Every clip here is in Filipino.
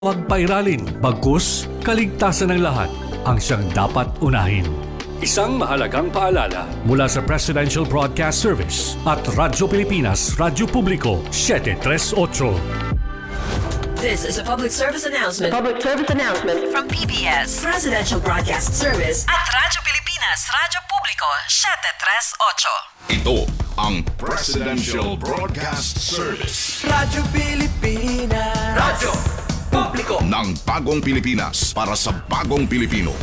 Huwag pairalin, bagkus, kaligtasan ng lahat ang siyang dapat unahin. Isang mahalagang paalala mula sa Presidential Broadcast Service at Radyo Pilipinas, Radyo Publiko, 738. This is a public service announcement. From PBS, Presidential Broadcast Service at Radyo Pilipinas, Radyo Publiko, 738. Ito ang Presidential Broadcast Service Radyo Pilipinas, Radyo Publiko ng Bagong Pilipinas para sa Bagong Pilipino.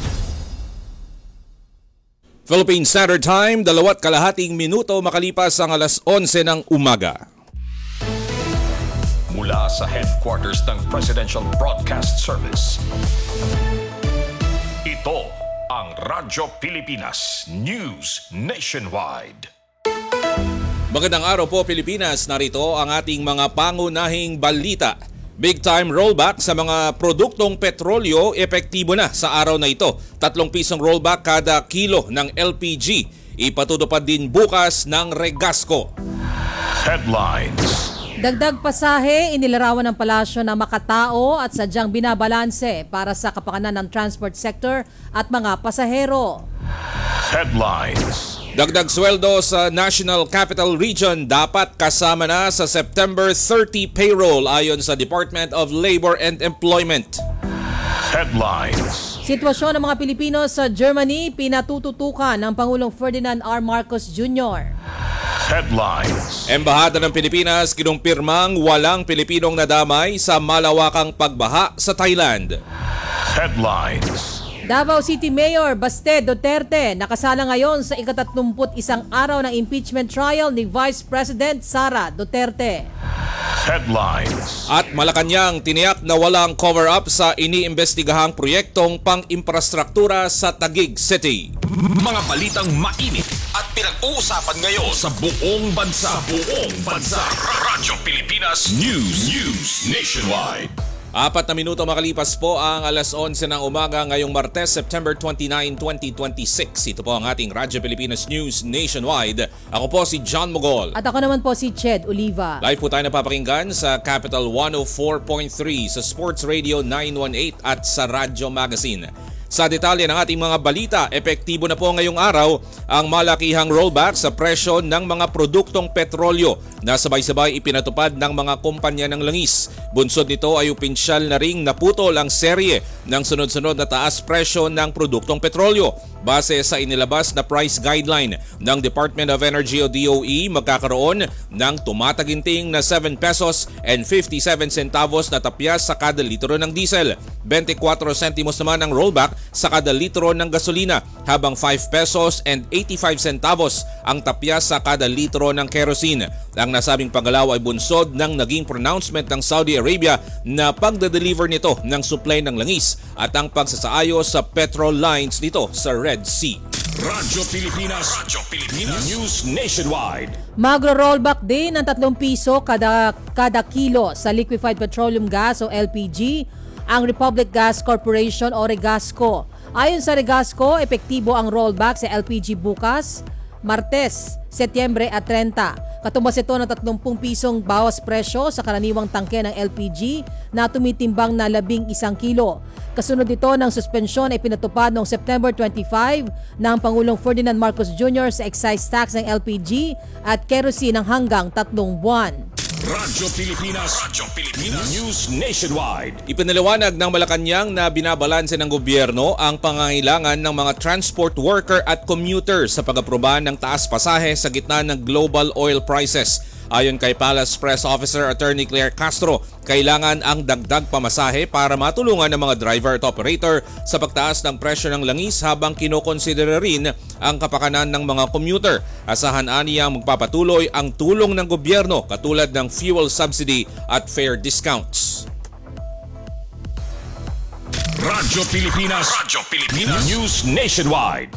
Philippine Standard Time, 2:30 minuto makalipas ang alas 11 ng umaga. Mula sa headquarters ng Presidential Broadcast Service, ito ang Radyo Pilipinas News Nationwide. Magandang araw po Pilipinas, narito ang ating mga pangunahing balita. Big time rollback sa mga produktong petrolyo epektibo na sa araw na ito. 3 pisong rollback kada kilo ng LPG. Ipatutupad din bukas ng Regasco. Headlines. Dagdag pasahe, inilarawan ng palasyo na makatao at sadyang binabalanse para sa kapakanan ng transport sector at mga pasahero. Headlines. Dagdag sweldo sa National Capital Region dapat kasama na sa September 30 payroll ayon sa Department of Labor and Employment. Headlines. Sitwasyon ng mga Pilipino sa Germany, pinatututukan ng Pangulong Ferdinand R. Marcos Jr. Headlines. Embahada ng Pilipinas kinumpirmang walang Pilipinong nadamay sa malawakang pagbaha sa Thailand. Headlines. Davao City Mayor Baste Duterte nakasala ngayon sa ika-31 araw ng impeachment trial ni Vice President Sara Duterte. Headlines. At Malacanang tiniyak na walang cover-up sa iniimbestigahang proyektong pang-infrastruktura sa Taguig City. Mga balitang mainit at pinag-uusapan ngayon sa buong bansa. Radyo Pilipinas News Nationwide. 4 na minuto makalipas po ang alas 11 ng umaga ngayong Martes, September 29, 2026. Ito po ang ating Radyo Pilipinas News Nationwide. Ako po si John Mogol. At ako naman po si Ched Oliva. Live po tayo napapakinggan sa Capital 104.3, sa Sports Radio 918 at sa Radyo Magazine. Sa detalye ng ating mga balita, epektibo na po ngayong araw ang malakihang rollback sa presyo ng mga produktong petrolyo na sabay-sabay ipinatupad ng mga kumpanya ng langis. Bunsod nito ay upinsyal na ring naputol ang serye ng sunod-sunod na taas presyo ng produktong petrolyo. Base sa inilabas na price guideline ng Department of Energy o DOE, magkakaroon ng tumataginting na 7 pesos and 57 centavos na tapyas sa kada litro ng diesel. 24 centimos naman ang rollback sa kada litro ng gasolina, habang 5 pesos and 85 centavos ang tapyas sa kada litro ng kerosene. Ang nasabing paggalaw ay bunsod ng naging pronouncement ng Saudi Arabia na pagde-deliver nito ng supply ng langis at ang pagsasaayos sa petrol lines nito sa Red Sea. Radyo Pilipinas News Nationwide. Magro-rollback din ng 3 piso kada kilo sa liquefied petroleum gas o LPG ang Republic Gas Corporation o Regasco. Ayon sa Regasco, epektibo ang rollback sa LPG bukas, Martes, Setyembre at 30. Katumbas ito ng 30 pisong bawas presyo sa karaniwang tangke ng LPG na tumitimbang na 11 kilo. Kasunod ito ng suspensyon ay pinatupad noong September 25 ng Pangulong Ferdinand Marcos Jr. sa excise tax ng LPG at kerosene ng hanggang 3 buwan. Radyo Pilipinas News Nationwide. Ipinaliwanag ng Malacanang na binabalanse ng gobyerno ang pangangailangan ng mga transport worker at commuter sa pag-aproba ng taas pasahe sa gitna ng global oil prices. Ayon kay Palace Press Officer Attorney Claire Castro, kailangan ang dagdag pamasahe para matulungan ng mga driver at operator sa pagtaas ng presyo ng langis habang kinokonsidera rin ang kapakanan ng mga commuter. Asahan aniya magpapatuloy ang tulong ng gobyerno katulad ng fuel subsidy at fare discounts. Radyo Pilipinas News Nationwide.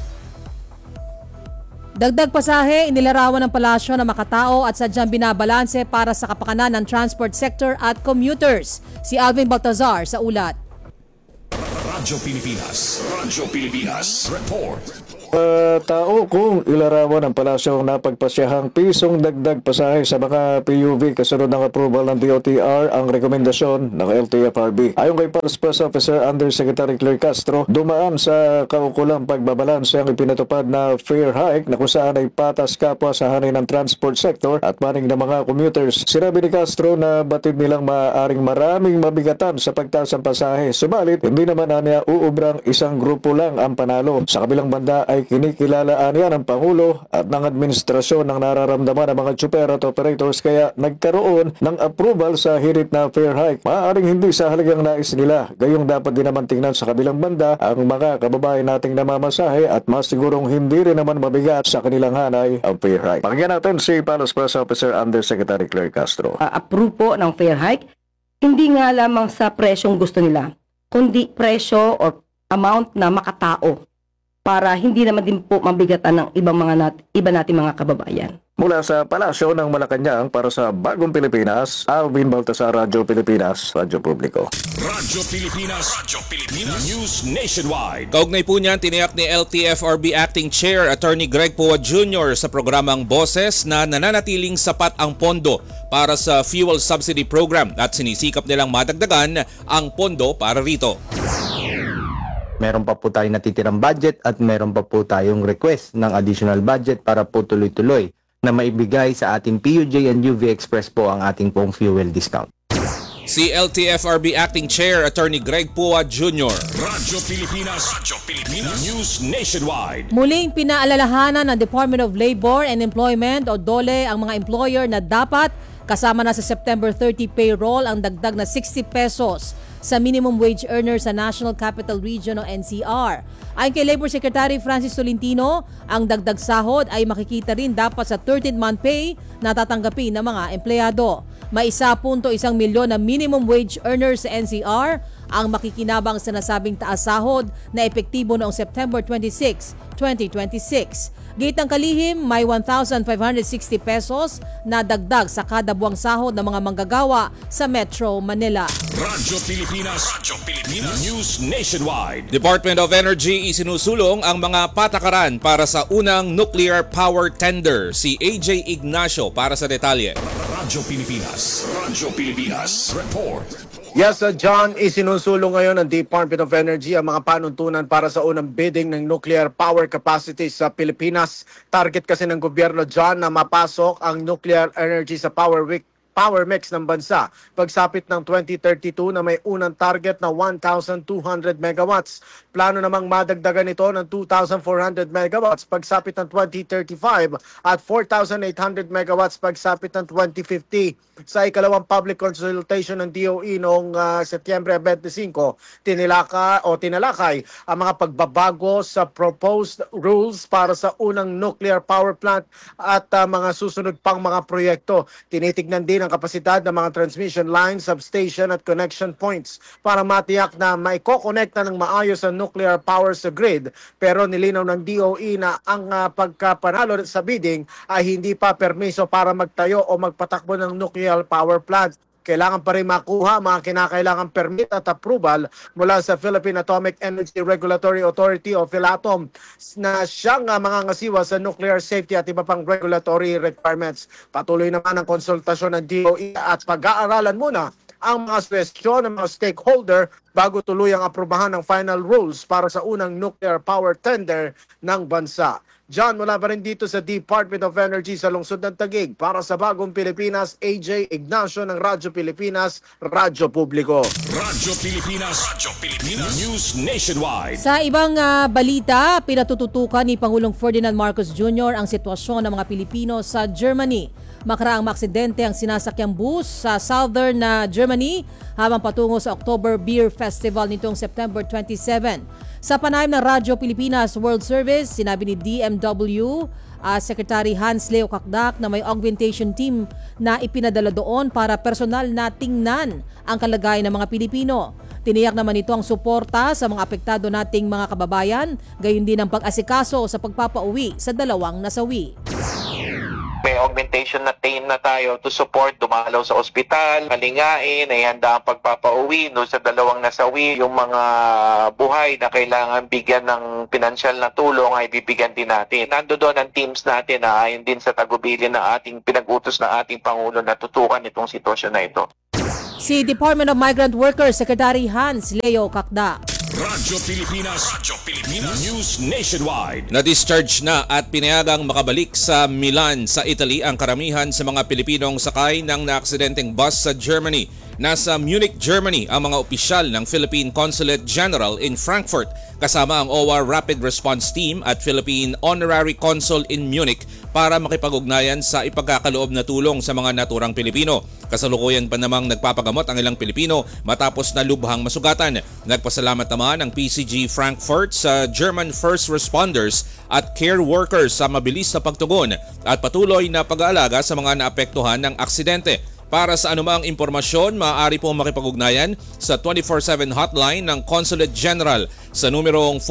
Dagdag pasahe, inilarawan ng palasyo na makatao at sadyang binabalanse para sa kapakanan ng transport sector at commuters. Si Alvin Baltazar sa ulat. Radyo Pilipinas Report. Tao kung ilarawan ng palasyo na pagpasyahang pisong dagdag pasahe sa mga PUV kasunod ng approval ng DOTR ang rekomendasyon ng LTFRB. Ayon kay Pulse Press Officer Undersecretary Claire Castro, dumaan sa kaukulang pagbabalanse ang ipinatupad na fare hike na kung saan ay patas kapwa sa hanay ng transport sector at maning ng mga commuters. Sinabi ni Castro na batid nilang maaaring maraming mabigatan sa pagtaas ng pasahe. Subalit, hindi naman niya uubrang isang grupo lang ang panalo. Sa kabilang banda ay kinikilalaan niya ng Pangulo at ng administrasyon ng nararamdaman ng mga tsuper at operators kaya nagkaroon ng approval sa hirit na fare hike. Maaaring hindi sa halagang nais nila. Gayong dapat din naman tingnan sa kabilang banda ang mga kababayan nating namamasahe at mas sigurong hindi rin naman mabigat sa kanilang hanay ang fare hike. Pakinggan natin si Pulse Press Officer Undersecretary Claire Castro. Approve po ng fare hike, hindi nga lamang sa presyong gusto nila, kundi presyo or amount na makatao para hindi naman din po mabigatan ng iba nating mga kababayan. Mula sa Palasyo ng Malacanang para sa Bagong Pilipinas, Alvin Baltasar, Radyo Pilipinas, Radyo Publiko. Radyo Pilipinas News Nationwide. Kaugnay po niyan, tiniyak ni LTFRB Acting Chair Attorney Greg Poa Jr. sa programang Boses na nananatiling sapat ang pondo para sa fuel subsidy program at sinisikap nilang madagdagan ang pondo para rito. Meron pa po tayong natitirang budget at meron pa po tayong request ng additional budget para po tuloy-tuloy na maibigay sa ating PUJ and UV Express po ang ating pong fuel discount. Si LTFRB Acting Chair Attorney Greg Poa Jr. Radyo Pilipinas News Nationwide. Muling pinaalalahanan ng Department of Labor and Employment o DOLE ang mga employer na dapat kasama na sa September 30 payroll ang dagdag na 60 pesos sa minimum wage earner sa National Capital Region o NCR. Ayon kay Labor Secretary Francis Tolentino, ang dagdag sahod ay makikita rin dapat sa 13th-month pay na tatanggapin ng mga empleyado. May 1.1 milyon na minimum wage earners sa NCR ang makikinabang sa nasabing taas sahod na epektibo noong September 26, 2026. Gitang kalihim, may 1,560 pesos na dagdag sa kada buwang sahod ng mga manggagawa sa Metro Manila. Radyo Pilipinas News Nationwide. Department of Energy isinusulong ang mga patakaran para sa unang nuclear power tender. Si AJ Ignacio para sa detalye. Radyo Pilipinas Report. Yes, John, isinusulong ngayon ng Department of Energy ang mga panuntunan para sa unang bidding ng nuclear power capacity sa Pilipinas. Target kasi ng gobyerno, John, na mapasok ang nuclear energy sa power mix ng bansa. Pagsapit ng 2032 na may unang target na 1,200 megawatts. Plano namang madagdagan ito ng 2,400 megawatts pagsapit ng 2035 at 4,800 megawatts pagsapit ng 2050. Sa ikalawang public consultation ng DOE noong Setyembre 25, tinalakay ang mga pagbabago sa proposed rules para sa unang nuclear power plant at mga susunod pang mga proyekto. Tinitignan din ang kapasidad ng mga transmission lines, substation at connection points para matiyak na maiko-connecta ng maayos ang nuclear power sa grid. Pero nilinaw ng DOE na ang pagkapanalo sa bidding ay hindi pa permiso para magtayo o magpatakbo ng nuclear power plant. Kailangan pa rin makuha mga kinakailangang permit at approval mula sa Philippine Atomic Energy Regulatory Authority o PhilAtom na siyang mangangasiwa sa nuclear safety at iba pang regulatory requirements. Patuloy naman ang konsultasyon ng DOE at pag-aaralan muna ang mga suwestyon ng mga stakeholder bago tuluyang aprubahan ng final rules para sa unang nuclear power tender ng bansa. John, mula pa rin dito sa Department of Energy sa lungsod ng Taguig. Para sa Bagong Pilipinas, AJ Ignacio ng Radyo Pilipinas, Radyo Publiko. Radyo Pilipinas News Nationwide. Sa ibang balita, pinatututukan ni Pangulong Ferdinand Marcos Jr. ang sitwasyon ng mga Pilipino sa Germany. Makaraang maksidente ang sinasakyang bus sa southern Germany habang patungo sa October Beer Festival nitong September 27. Sa panayam ng Radyo Pilipinas World Service, sinabi ni DMW Secretary Hans Leo Kakdak na may augmentation team na ipinadala doon para personal na tingnan ang kalagayan ng mga Pilipino. Tiniyak naman ito ang suporta sa mga apektado nating mga kababayan, gayon din ang pag-asikaso sa pagpapauwi sa dalawang nasawi. May augmentation na team na tayo to support, dumalaw sa ospital, malingain, ay handa ang pagpapauwi no, sa dalawang nasawi. Yung mga buhay na kailangan bigyan ng pinansyal na tulong ay bibigyan din natin. Nando doon ang teams natin na ayon din sa tagubilin na ating pinag-utos na ating Pangulo na tutukan itong sitwasyon na ito. Si Department of Migrant Workers Secretary Hans Leo Cacda. Radyo Pilipinas News Nationwide. Na-discharge na at pinayagang makabalik sa Milan sa Italy ang karamihan sa mga Pilipinong sakay ng naaksidenteng bus sa Germany. Nasa Munich, Germany ang mga opisyal ng Philippine Consulate General in Frankfurt kasama ang OWA Rapid Response Team at Philippine Honorary Consul in Munich para makipag-ugnayan sa ipagkakaloob na tulong sa mga naturang Pilipino. Kasalukuyan pa namang nagpapagamot ang ilang Pilipino matapos na lubhang masugatan. Nagpasalamat naman ang PCG Frankfurt sa German first responders at care workers sa mabilis na pagtugon at patuloy na pag-aalaga sa mga naapektuhan ng aksidente. Para sa anumang impormasyon, maaari pong makipag-ugnayan sa 24/7 hotline ng Consulate General sa numerong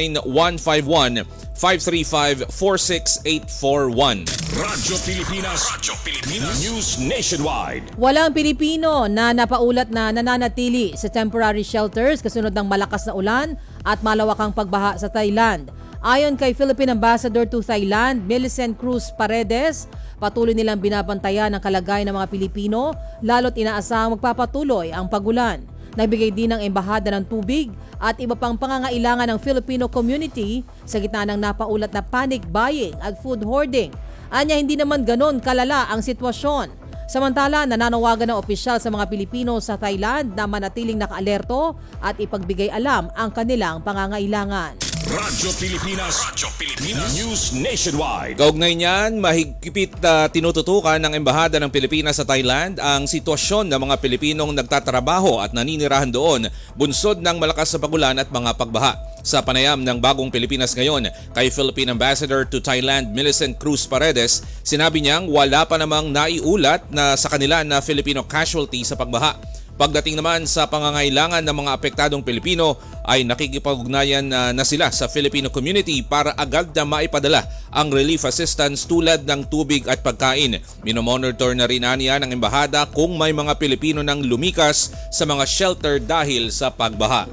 49155-535-46841. Radyo Pilipinas News Nationwide. Walang Pilipino na napaulat na nananatili sa temporary shelters kasunod ng malakas na ulan at malawakang pagbaha sa Thailand. Ayon kay Philippine Ambassador to Thailand, Millicent Cruz Paredes, patuloy nilang binabantayan ang kalagayan ng mga Pilipino lalo't inaasahang magpapatuloy ang pagulan. Nagbigay din ng embahada ng tubig at iba pang pangangailangan ng Filipino community sa gitna ng napaulat na panic buying at food hoarding. Anya hindi naman ganon kalala ang sitwasyon. Samantala, nananawagan ng opisyal sa mga Pilipino sa Thailand na manatiling nakaalerto at ipagbigay alam ang kanilang pangangailangan. Radyo Pilipinas News Nationwide. Kaugnay niyan, mahigpit na tinututukan ng Embahada ng Pilipinas sa Thailand ang sitwasyon ng mga Pilipinong nagtatrabaho at naninirahan doon bunsod ng malakas na pagulan at mga pagbaha. Sa panayam ng Bagong Pilipinas Ngayon kay Philippine Ambassador to Thailand Millicent Cruz Paredes, sinabi niyang wala pa namang naiulat na sa kanila na Filipino casualty sa pagbaha. Pagdating naman sa pangangailangan ng mga apektadong Pilipino ay nakikipag-ugnayan na sila sa Filipino community para agad na maipadala ang relief assistance tulad ng tubig at pagkain. Minomonitor na rin niya ng embahada kung may mga Pilipino nang lumikas sa mga shelter dahil sa pagbaha.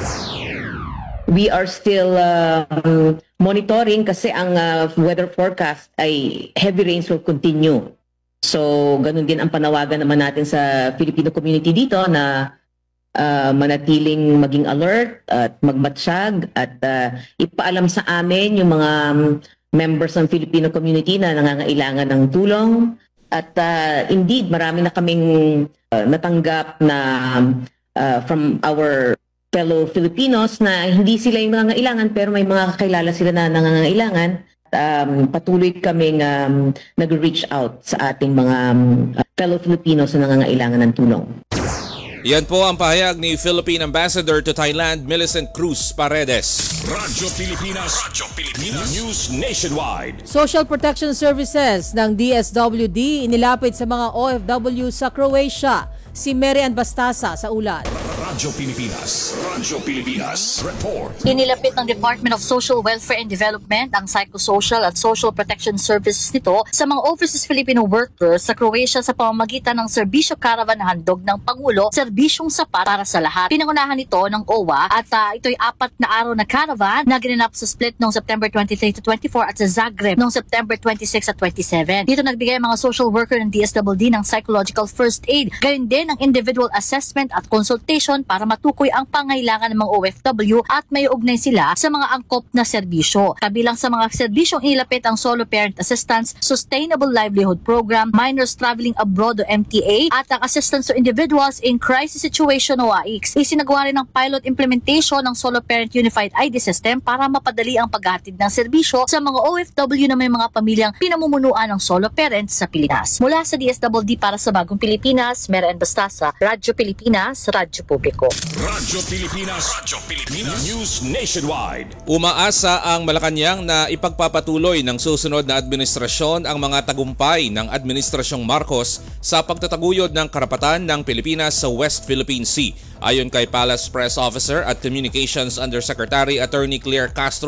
We are still monitoring kasi ang weather forecast ay heavy rains will continue. So, ganun din ang panawagan naman natin sa Filipino community dito na manatiling maging alert at magmatsyag at ipaalam sa amin yung mga members ng Filipino community na nangangailangan ng tulong. At indeed, marami na kaming natanggap na from our fellow Filipinos na hindi sila yung nangangailangan pero may mga kakilala sila na nangangailangan. Patuloy kaming nag-reach out sa ating mga fellow Filipinos na nangangailangan ng tulong. Yan po ang pahayag ni Philippine Ambassador to Thailand Millicent Cruz Paredes. Radyo Pilipinas News Nationwide. Social Protection Services ng DSWD inilapit sa mga OFW sa Croatia. Si Mary Ann Bastasa sa ulat. Radyo Pilipinas Report. Inilapit ng Department of Social Welfare and Development ang psychosocial at social protection services nito sa mga overseas Filipino workers sa Croatia sa pamamagitan ng serbisyo caravan na handog ng Pangulo, serbisyong sapat para sa lahat. Pinangunahan ito ng OWA at ito'y 4 na araw na caravan na ginanap sa Split noong September 23 to 24 at sa Zagreb noong September 26 at 27. Dito nagbigay ang mga social worker ng DSWD ng psychological first aid. Gayon din ang individual assessment at consultation para matukoy ang pangailangan ng mga OFW at may ugnay sila sa mga angkop na serbisyo. Kabilang sa mga serbisyong inilapit ang Solo Parent Assistance, Sustainable Livelihood Program, Minors Traveling Abroad o MTA at ang Assistance to Individuals in Crisis Situation o AICS. Isinagawa rin ang pilot implementation ng Solo Parent Unified ID System para mapadali ang paghatid ng serbisyo sa mga OFW na may mga pamilyang pinamumunuan ng solo parents sa Pilipinas. Mula sa DSWD para sa Bagong Pilipinas, Mary Ann Bastasa, Radyo Pilipinas, Radyo Publiko. Radyo Pilipinas News Nationwide. Umaasa ang Malacanang na ipagpapatuloy ng susunod na administrasyon ang mga tagumpay ng Administrasyong Marcos sa pagtataguyod ng karapatan ng Pilipinas sa West Philippine Sea. Ayon kay Palace Press Officer at Communications Undersecretary Attorney Claire Castro,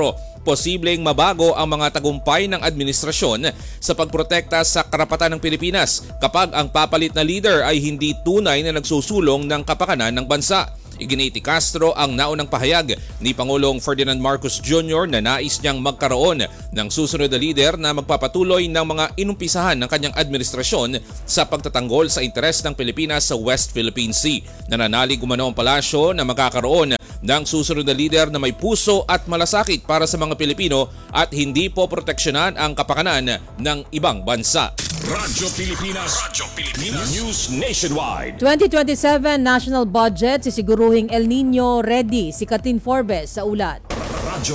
posibleng mabago ang mga tagumpay ng administrasyon sa pagprotekta sa karapatan ng Pilipinas kapag ang papalit na leader ay hindi tunay na nagsusulong ng kapakanan ng bansa. Iginiti Castro ang naunang pahayag ni Pangulong Ferdinand Marcos Jr. na nais niyang magkaroon ng susunod na lider na magpapatuloy ng mga inumpisahan ng kanyang administrasyon sa pagtatanggol sa interes ng Pilipinas sa West Philippine Sea. Nananalig umano ang palasyo na magkakaroon ng susunod na lider na may puso at malasakit para sa mga Pilipino at hindi po proteksyonan ang kapakanan ng ibang bansa. Radyo Pilipinas. News Nationwide. 2027 national budget sisiguruhing El Nino ready. Si Katin Forbes sa ulat. Radyo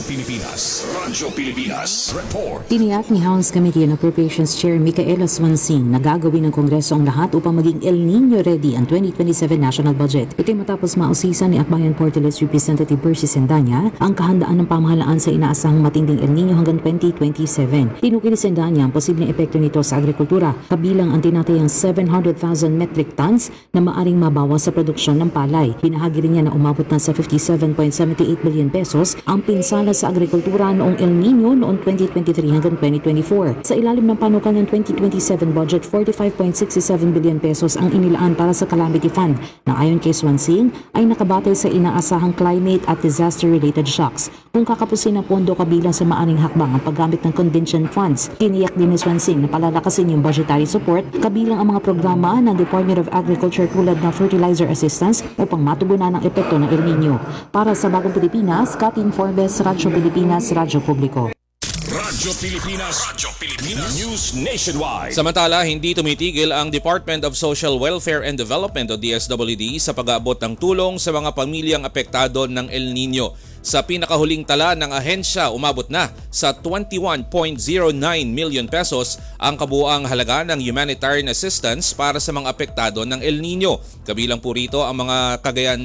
Pilipinas. Report. Tiniyak ni House Committee on Appropriations Chair Micaela Swansing na gagawin ng Kongreso ang lahat upang maging El Nino ready ang 2027 national budget. Ito'y matapos mausisan ni Akbayan Party List Representative Percy Sendanya ang kahandaan ng pamahalaan sa inaasahang matinding El Nino hanggang 2027. Tinukil ni Sendanya ang posibleng epekto nito sa agrikultura, kabilang ang tinatayang 700,000 metric tons na maaring mabawas sa produksyon ng palay. Binahagi rin niya na umabot na sa 57.78 billion pesos ang pinsala sa agrikultura noong El Nino noong 2023 hanggang 2024. Sa ilalim ng panukan ng 2027 budget, 45.67 billion pesos ang inilaan para sa Calamity Fund na ayon kay Swansing ay nakabatay sa inaasahang climate at disaster-related shocks. Kung kakapusin ang pondo kabilang sa maaring hakbang ang paggamit ng contingent funds, tiniyak din ni Swansing na palalakasin yung budgetary support kabilang ang mga programa ng Department of Agriculture tulad ng fertilizer assistance upang matugunan ang epekto ng El Nino. Para sa Bagong Pilipinas, Katin Forbes, Radyo Pilipinas, Radyo Publiko. Radyo Pilipinas. News Nationwide. Samantala, hindi tumitigil ang Department of Social Welfare and Development o DSWD sa pag-aabot ng tulong sa mga pamilyang apektado ng El Nino. Sa pinakahuling tala ng ahensya, umabot na sa 21.09 million pesos ang kabuuang halaga ng humanitarian assistance para sa mga apektado ng El Nino. Kabilang po rito ang mga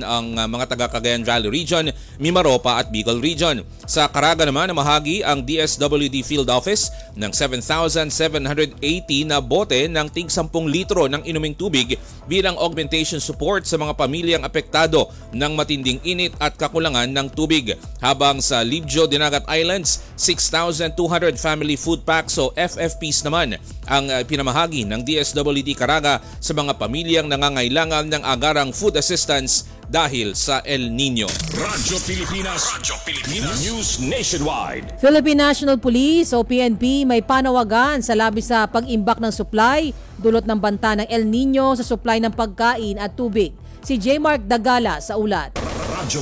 taga Cagayan Valley Region, Mimaropa at Bicol Region. Sa Caraga naman, namahagi ang DSWD Field Office ng 7,780 na bote ng tig 10 litro ng inuming tubig bilang augmentation support sa mga pamilyang apektado ng matinding init at kakulangan ng tubig. Habang sa Libjo, Dinagat Islands, 6,200 family food packs o FFPs naman ang pinamahagi ng DSWD Caraga sa mga pamilyang nangangailangan ng agarang food assistance dahil sa El Nino. Radyo Pilipinas. News Nationwide. Philippine National Police o PNP may panawagan sa labis sa pag-imbak ng supply dulot ng banta ng El Nino sa supply ng pagkain at tubig. Si J. Mark Dagala sa ulat. Radyo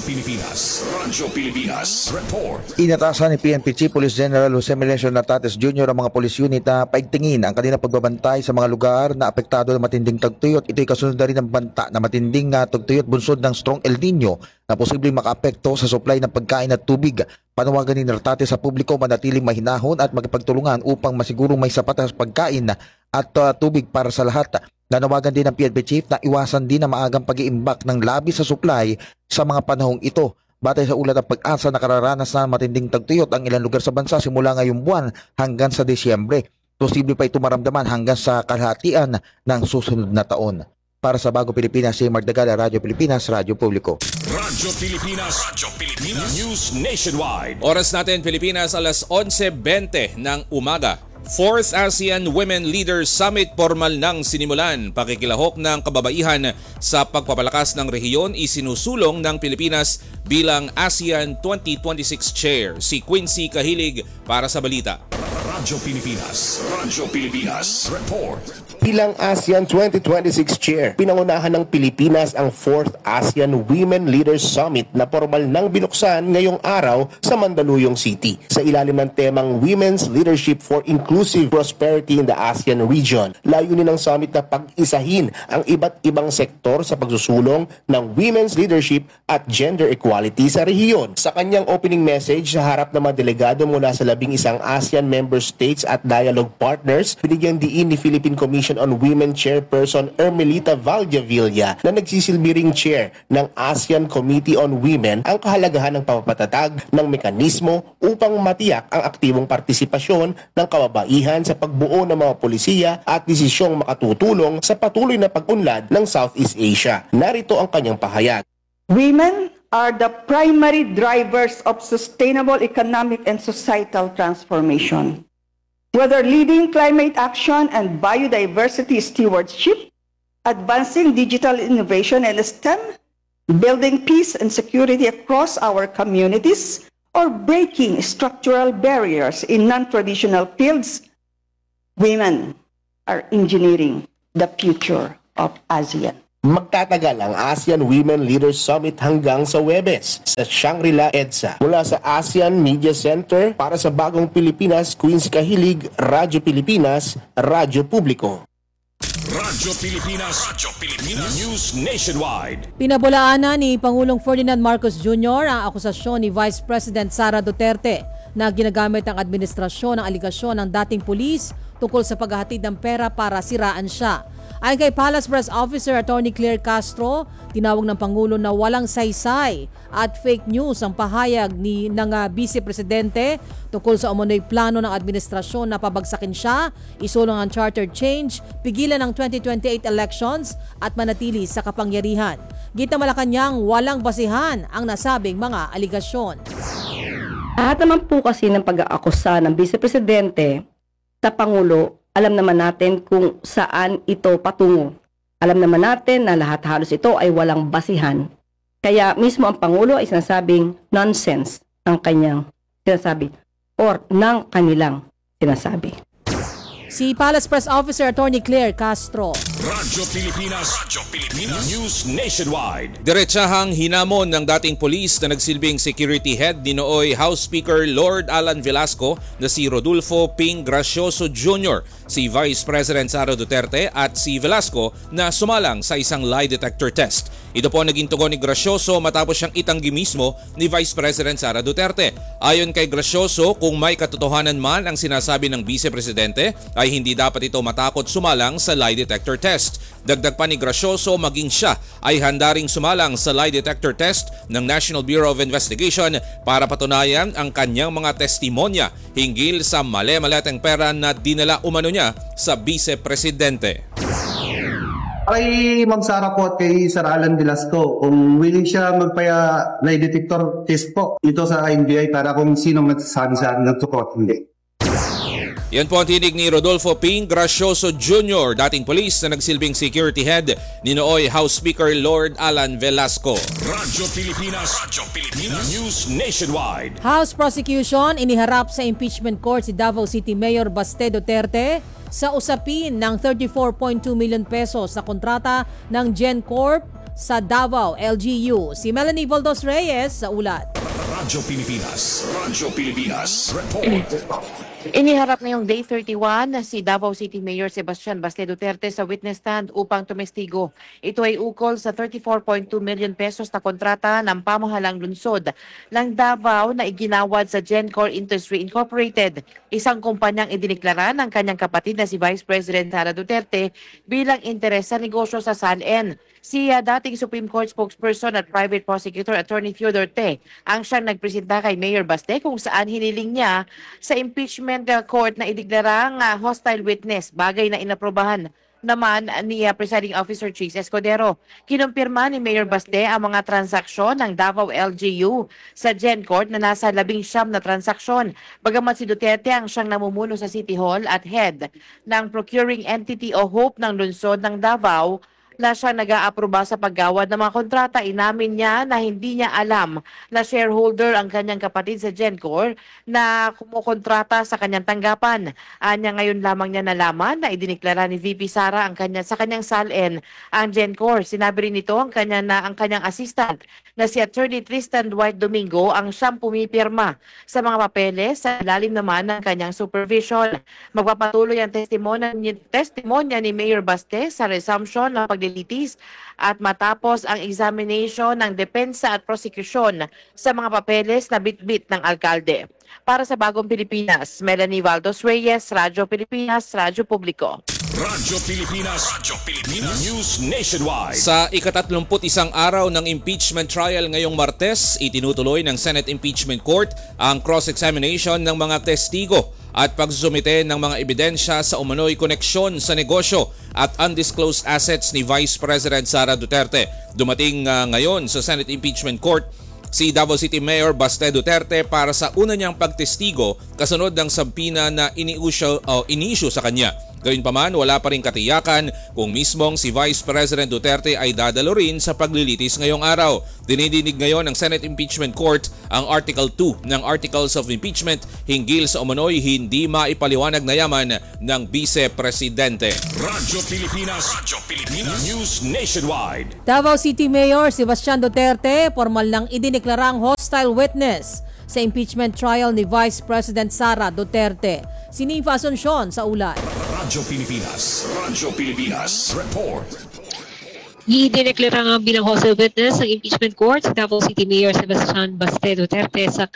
Pilipinas. Report. Inatasan ni PNP Chief Police General Jose Melencio Natates Jr. ang mga police unit na paigtingin ang kanilang pagbabantay sa mga lugar na apektado ng matinding tagtuyot. Ito'y kasunod na rin ng banta na matinding tagtuyot bunsod ng strong El Nino na posibleng makaapekto sa supply ng pagkain at tubig. Panawagan ni Natates sa publiko manatiling mahinahon at magpagtulungan upang masigurong may sapat na pagkain at tubig para sa lahat. Nanawagan din ng PNP Chief na iwasan din ang maagang pag-iimbak ng labis sa supply sa mga panahong ito. Batay sa ulat ng Pag-asa, nakararanas na matinding tagtuyot ang ilang lugar sa bansa simula ngayong buwan hanggang sa Disyembre. Posible pa ito maramdaman hanggang sa kalahatian ng susunod na taon. Para sa Bagong Pilipinas, si Mark Dagala, Radyo Pilipinas, Radyo Publiko. Radyo Pilipinas. News Nationwide. Oras natin Pilipinas, alas 11:20 ng umaga. 4th ASEAN Women Leaders Summit formal nang sinimulan. Pakikilahok ng kababaihan sa pagpapalakas ng rehiyon isinusulong ng Pilipinas bilang ASEAN 2026 Chair. Si Quincy Kahilig para sa balita. Radyo Pilipinas. Report. Bilang ASEAN 2026 Chair, pinangunahan ng Pilipinas ang 4th ASEAN Women Leaders Summit na formal nang binuksan ngayong araw sa Mandaluyong City. Sa ilalim ng temang Women's Leadership for Inclusive Prosperity in the ASEAN Region, layunin ng summit na pag-isahin ang iba't ibang sektor sa pagsusulong ng women's leadership at gender equality sa rehiyon. Sa kanyang opening message sa harap ng mga delegado mula sa 11 ASEAN member states at dialogue partners, binigyang diin ni Philippine Commission on Women Chairperson Ermelita Valdevilla na nagsisilbi ring chair ng ASEAN Committee on Women ang kahalagahan ng papatatag ng mekanismo upang matiyak ang aktibong partisipasyon ng kababaihan sa pagbuo ng mga polisiya at desisyong makatutulong sa patuloy na pag-unlad ng Southeast Asia. Narito ang kanyang pahayag. Women are the primary drivers of sustainable economic and societal transformation. Whether leading climate action and biodiversity stewardship, advancing digital innovation and STEM, building peace and security across our communities, or breaking structural barriers in non-traditional fields, women are engineering the future of ASEAN. Magtatagal ang ASEAN Women Leaders Summit hanggang sa Huwebes sa Shangri-La EDSA. Mula sa ASEAN Media Center para sa Bagong Pilipinas, Quincy Kahilig, Radyo Pilipinas, Radyo Publiko. Radyo Pilipinas, News Nationwide. Pinabulaanan ni Pangulong Ferdinand Marcos Jr. ang akusasyon ni Vice President Sara Duterte na ginagamit ang administrasyon ng aligasyon ng dating pulis tungkol sa paghahatid ng pera para siraan siya. Ayon kay Palace Press Officer Attorney Claire Castro, tinawag ng Pangulo na walang saysay at fake news ang pahayag ng Vice Presidente tungkol sa umunoy plano ng administrasyon na pabagsakin siya, isulong ang charter change, pigilan ang 2028 elections at manatili sa kapangyarihan. Gita Malacanang, walang basihan ang nasabing mga aligasyon. Lahat naman po kasi ng pag-aakusa ng Vice Presidente sa Pangulo, alam naman natin kung saan ito patungo. Alam naman natin na lahat halos ito ay walang basihan. Kaya mismo ang Pangulo ay sinasabing nonsense ang kanyang sinasabi or ng kanilang sinasabi. Si Palace Press Officer Attorney Claire Castro. Radyo Pilipinas, News Nationwide. Diretsahang hinamon ng dating pulis na nagsilbing security head ni nooy House Speaker Lord Alan Velasco na si Rodolfo Ping Gracioso Jr., si Vice President Sara Duterte at si Velasco na sumalang sa isang lie detector test. Ito po naging tugon ni Gracioso matapos siyang itanggi mismo ni Vice President Sara Duterte. Ayon kay Gracioso, kung may katotohanan man ang sinasabi ng Vice Presidente, ay hindi dapat ito matakot sumalang sa lie detector test. Dagdag pa ni Gracioso, maging siya ay handa ring sumalang sa lie detector test ng National Bureau of Investigation para patunayan ang kanyang mga testimonya hinggil sa mali-maleteng pera na dinala umano niya sa Vice Presidente. Kay Ma'am Sara po at kay Sir Alan Velasco, kung willing siya magpaya lie detector test po ito sa NBI para kung sinong nagsasabi sa atin ng tukot, hindi. Yan po ang tinig ni Rodolfo Ping Gracioso Jr., dating police na nagsilbing security head ni nooy House Speaker Lord Alan Velasco. Radyo Pilipinas, News Nationwide. House prosecution iniharap sa impeachment court si Davao City Mayor Baste Duterte sa usapin ng 34.2 million pesos sa kontrata ng GenCorp sa Davao LGU. Si Melanie Valdos Reyes sa ulat. Radyo Pilipinas, report. Iniharap ngayong Day 31 si Davao City Mayor Sebastian Baste Duterte sa witness stand upang tumestigo. Ito ay ukol sa 34.2 million pesos na kontrata ng pamahalang lungsod ng Davao na iginawad sa GenCorp Industry Incorporated, isang kumpanyang idiniklara ng kanyang kapatid na si Vice President Sara Duterte bilang interes sa negosyo sa SALN. Si dating Supreme Court spokesperson at private prosecutor Attorney Theodore Te ang siyang nagpresenta kay Mayor Baste kung saan hiniling niya sa impeachment court na ideklarang hostile witness, bagay na inaprobahan naman ni Presiding Officer Chis Escudero. Kinumpirma ni Mayor Baste ang mga transaksyon ng Davao LGU sa GenCorp na nasa 19 na transaksyon. Bagamat si Duterte ang siyang namumuno sa City Hall at head ng procuring entity o HOPE ng lungsod ng Davao, na siya nag-aaproba sa paggawad ng mga kontrata. Inamin niya na hindi niya alam na shareholder ang kanyang kapatid sa GenCorp na kumukontrata sa kanyang tanggapan. Anya ngayon lamang niya nalaman na idiniklara ni VP Sara sa kanyang SALN ang GenCorp. Sinabi rin nito ang kanyang assistant na si Attorney Tristan Dwight Domingo ang siyang pumipirma sa mga papeles sa ilalim naman ng kanyang supervision. Magpapatuloy ang testimonya ni Mayor Baste sa resumption ng paglilitis at matapos ang examination ng depensa at prosecution sa mga papeles na bitbit ng alkalde. Para sa Bagong Pilipinas, Melanie Valdos Reyes, Radyo Pilipinas, Radyo Publiko. Radyo Pilipinas, News Nationwide. Sa ika-31 araw ng impeachment trial ngayong Martes, itinutuloy ng Senate Impeachment Court ang cross-examination ng mga testigo. at pagsusumite ng mga ebidensya sa umano'y koneksyon sa negosyo at undisclosed assets ni Vice President Sara Duterte. Dumating ngayon sa Senate Impeachment Court si Davao City Mayor Baste Duterte para sa una niyang pagtestigo kasunod ng subpoena na ini-issue sa kanya. Gayunpaman, wala pa rin katiyakan kung mismong si Vice President Duterte ay dadalo rin sa paglilitis ngayong araw. Dinidinig ngayon ng Senate Impeachment Court ang Article 2 ng Articles of Impeachment hinggil sa umano'y hindi maipaliwanag na yaman ng Vice Presidente. Radyo Pilipinas News Nationwide. Davao City Mayor Sebastian Duterte formal nang idineklarang hostile witness sa impeachment trial ni Vice President Sara Duterte. Si Nifa Asuncion sa ulat. Radyo Pilipinas Report. Idineklara nga bilang hostile witness ng impeachment court si Davao City Mayor Sebastian Baste Duterte sa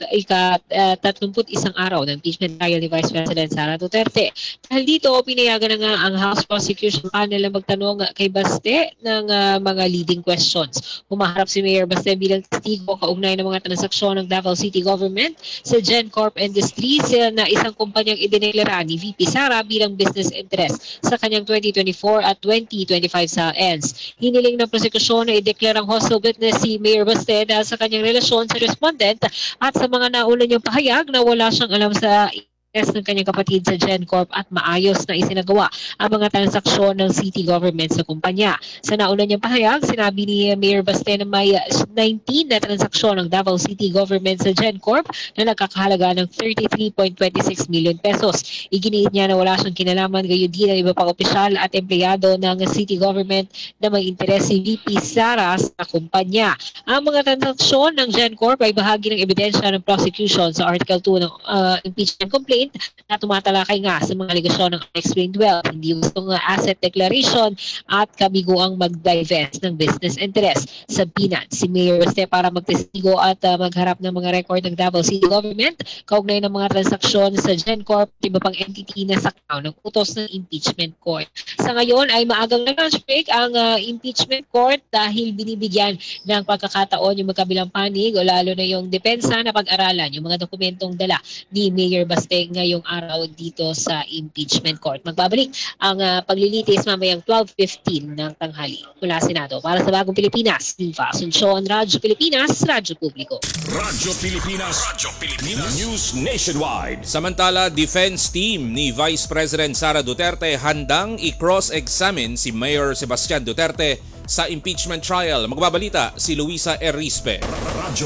ika-31 araw ng impeachment trial ni Vice President Sara Duterte. Dahil dito, pinayagan na nga ang House Prosecution Panel na magtanong kay Baste ng mga leading questions. Humaharap si Mayor Baste bilang testigo kaugnay ng mga transaksyon ng Davao City Government sa GenCorp Industries na isang kumpanyang idineklara ni VP Sara bilang business interest sa kanyang 2024 at 2025 SALs. Hiniling ng prosekusyon na ideklarang hostile witness si Mayor Baste dahil sa kanyang relasyon sa respondent at sa mga nauna niyang pahayag na wala siyang alam sa ng kanyang kapatid sa GenCorp at maayos na isinagawa ang mga transaksyon ng city government sa kumpanya. Sa nauna niyang pahayag, sinabi ni Mayor Baste na may 19 na transaksyon ng Davao City government sa GenCorp na nagkakahalaga ng 33.26 million pesos. Iginiit niya na wala siyang kinalaman gayon din ang iba pang opisyal at empleyado ng city government na may interes si VP Sara sa kumpanya. Ang mga transaksyon ng GenCorp ay bahagi ng ebidensya ng prosecution sa Article 2 ng impeachment complaint na tumatalakay nga sa mga alegasyon ng unexplained wealth, hindi gustong asset declaration at kabiguang mag-divest ng business interest sa Binance. Si Mayor Baste para magtestigo at magharap ng mga record ng Davao City Government kaugnay ng mga transaksyon sa GenCorp at iba pang entity na saktaw ng utos ng impeachment court. Sa ngayon ay maagang nag-lunch break ang impeachment court dahil binibigyan ng pagkakataon yung magkabilang panig o lalo na yung depensa na pag-aralan yung mga dokumentong dala ni Mayor Baste ngayong araw dito sa impeachment court. Magbabalik ang paglilitis mamayang 12:15 ng tanghali mula Senado. Para sa Bagong Pilipinas, Nifa Asuncion, Radyo Pilipinas, Radyo Publiko. Radyo Pilipinas News Nationwide. Samantala, defense team ni Vice President Sara Duterte handang i-cross-examine si Mayor Sebastian Duterte sa impeachment trial. Magbabalita si Luisa Erispe. Radyo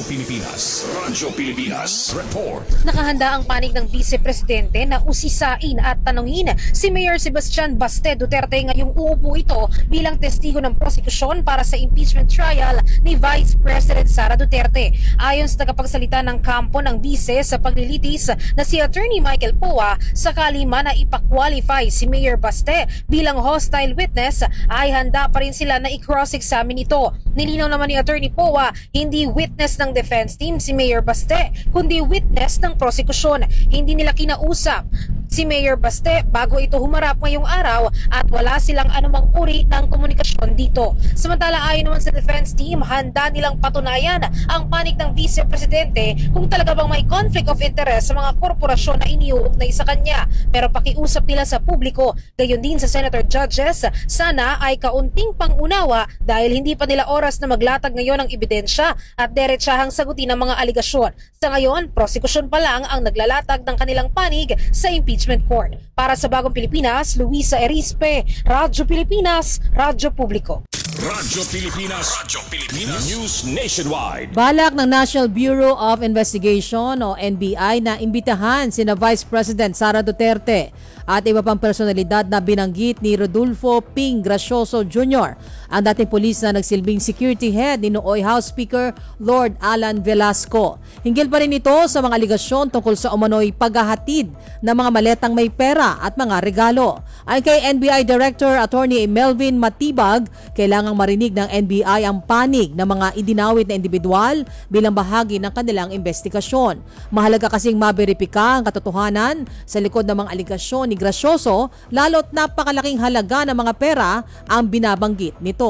Pilipinas Report. Nakahanda ang panig ng Vice Presidente na usisain at tanungin si Mayor Sebastian Baste Duterte ngayong uupo ito bilang testigo ng prosekusyon para sa impeachment trial ni Vice President Sara Duterte. Ayon sa tagapagsalita ng kampo ng Vice sa paglilitis na si Attorney Michael Poa, sakali man na ipakwalify si Mayor Baste bilang hostile witness ay handa pa rin sila na cross-examine ito. Nilinaw naman ni Attorney Poa, hindi witness ng defense team si Mayor Baste, kundi witness ng prosekusyon. Hindi nila kinausap si Mayor Baste bago ito humarap ngayong araw at wala silang anumang uri ng komunikasyon dito. Samantala ayon naman sa defense team, handa nilang patunayan ang panig ng Vice Presidente kung talaga bang may conflict of interest sa mga korporasyon na iniuugnay sa kanya. Pero pakiusap nila sa publiko, gayon din sa Senator Judges, sana ay kaunting pangunawa dahil hindi pa nila oras na maglatag ngayon ng ebidensya at diretsahang sagutin ang mga aligasyon. Sa ngayon, prosekusyon pa lang ang naglalatag ng kanilang panig sa impeachment court. Para sa Bagong Pilipinas, Luisa Erispe, Radyo Pilipinas, Radyo Publiko. Radyo Pilipinas News Nationwide. Balak ng National Bureau of Investigation o NBI na imbitahan sina Vice President Sara Duterte at iba pang personalidad na binanggit ni Rodolfo Ping Gracioso Jr., ang dating pulis na nagsilbing security head ni nooy House Speaker Lord Alan Velasco. Hinggil pa rin ito sa mga aligasyon tungkol sa umano'y paghahatid ng mga maletang may pera at mga regalo. Ayon kay NBI Director Attorney Melvin Matibag, kailangang marinig ng NBI ang panig ng mga idinawit na individual bilang bahagi ng kanilang investigasyon. Mahalaga kasing maberipika ang katotohanan sa likod ng mga aligasyon ni Gracioso, lalo't napakalaking halaga ng mga pera ang binabanggit nito.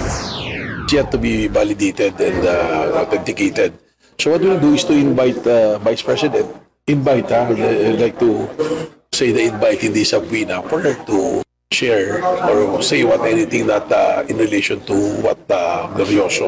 Yet to be validated and authenticated. So what we'll do is to invite Vice President. I'd like to say the invite hindi sa Buena for her to share or say anything that in relation to what Glorioso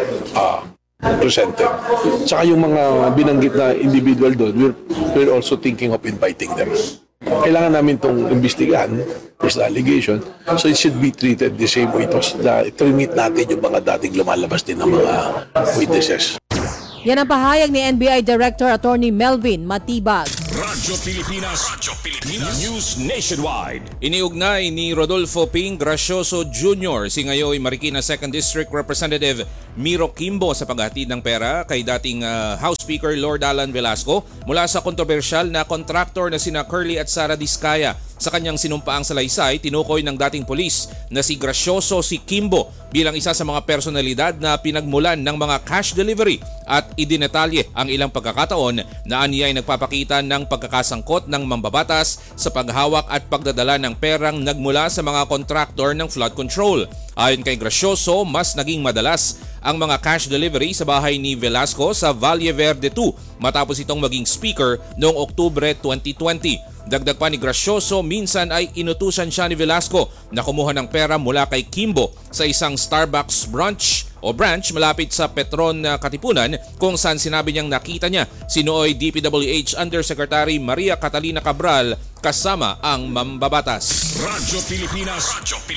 presented. Tsaka yung mga binanggit na individual doon, we're also thinking of inviting them. Kailangan namin itong imbestigahan, there's the allegation, so it should be treated the same way. I-meet natin yung mga dating lumalabas din ng mga witnesses. Yan ang pahayag ni NBI Director Attorney Melvin Matibag. Radyo Pilipinas, News Nationwide. Iniugnay ni Rodolfo Ping Gracioso Jr. si ngayoy Marikina 2nd District Representative Miro Kimbo sa paghatid ng pera kay dating House Speaker Lord Alan Velasco mula sa kontrobersyal na contractor na sina Curly at Sara Diskaya. Sa kanyang sinumpaang salaysay, tinukoy ng dating polis na si Gracioso si Kimbo bilang isa sa mga personalidad na pinagmulan ng mga cash delivery at idinetalye ang ilang pagkakataon na aniya ay nagpapakita ng pagkakasangkot ng mambabatas sa paghawak at pagdadala ng perang nagmula sa mga contractor ng flood control. Ayon kay Gracioso, mas naging madalas ang mga cash delivery sa bahay ni Velasco sa Valle Verde 2 matapos itong maging speaker noong Oktubre 2020. Dagdag pa ni Gracioso, minsan ay inutusan siya ni Velasco na kumuha ng pera mula kay Kimbo sa isang Starbucks branch malapit sa Petron Katipunan kung saan sinabi niyang nakita niya si nooy DPWH Undersecretary Maria Catalina Cabral kasama ang mambabatas. Radyo Pilipinas,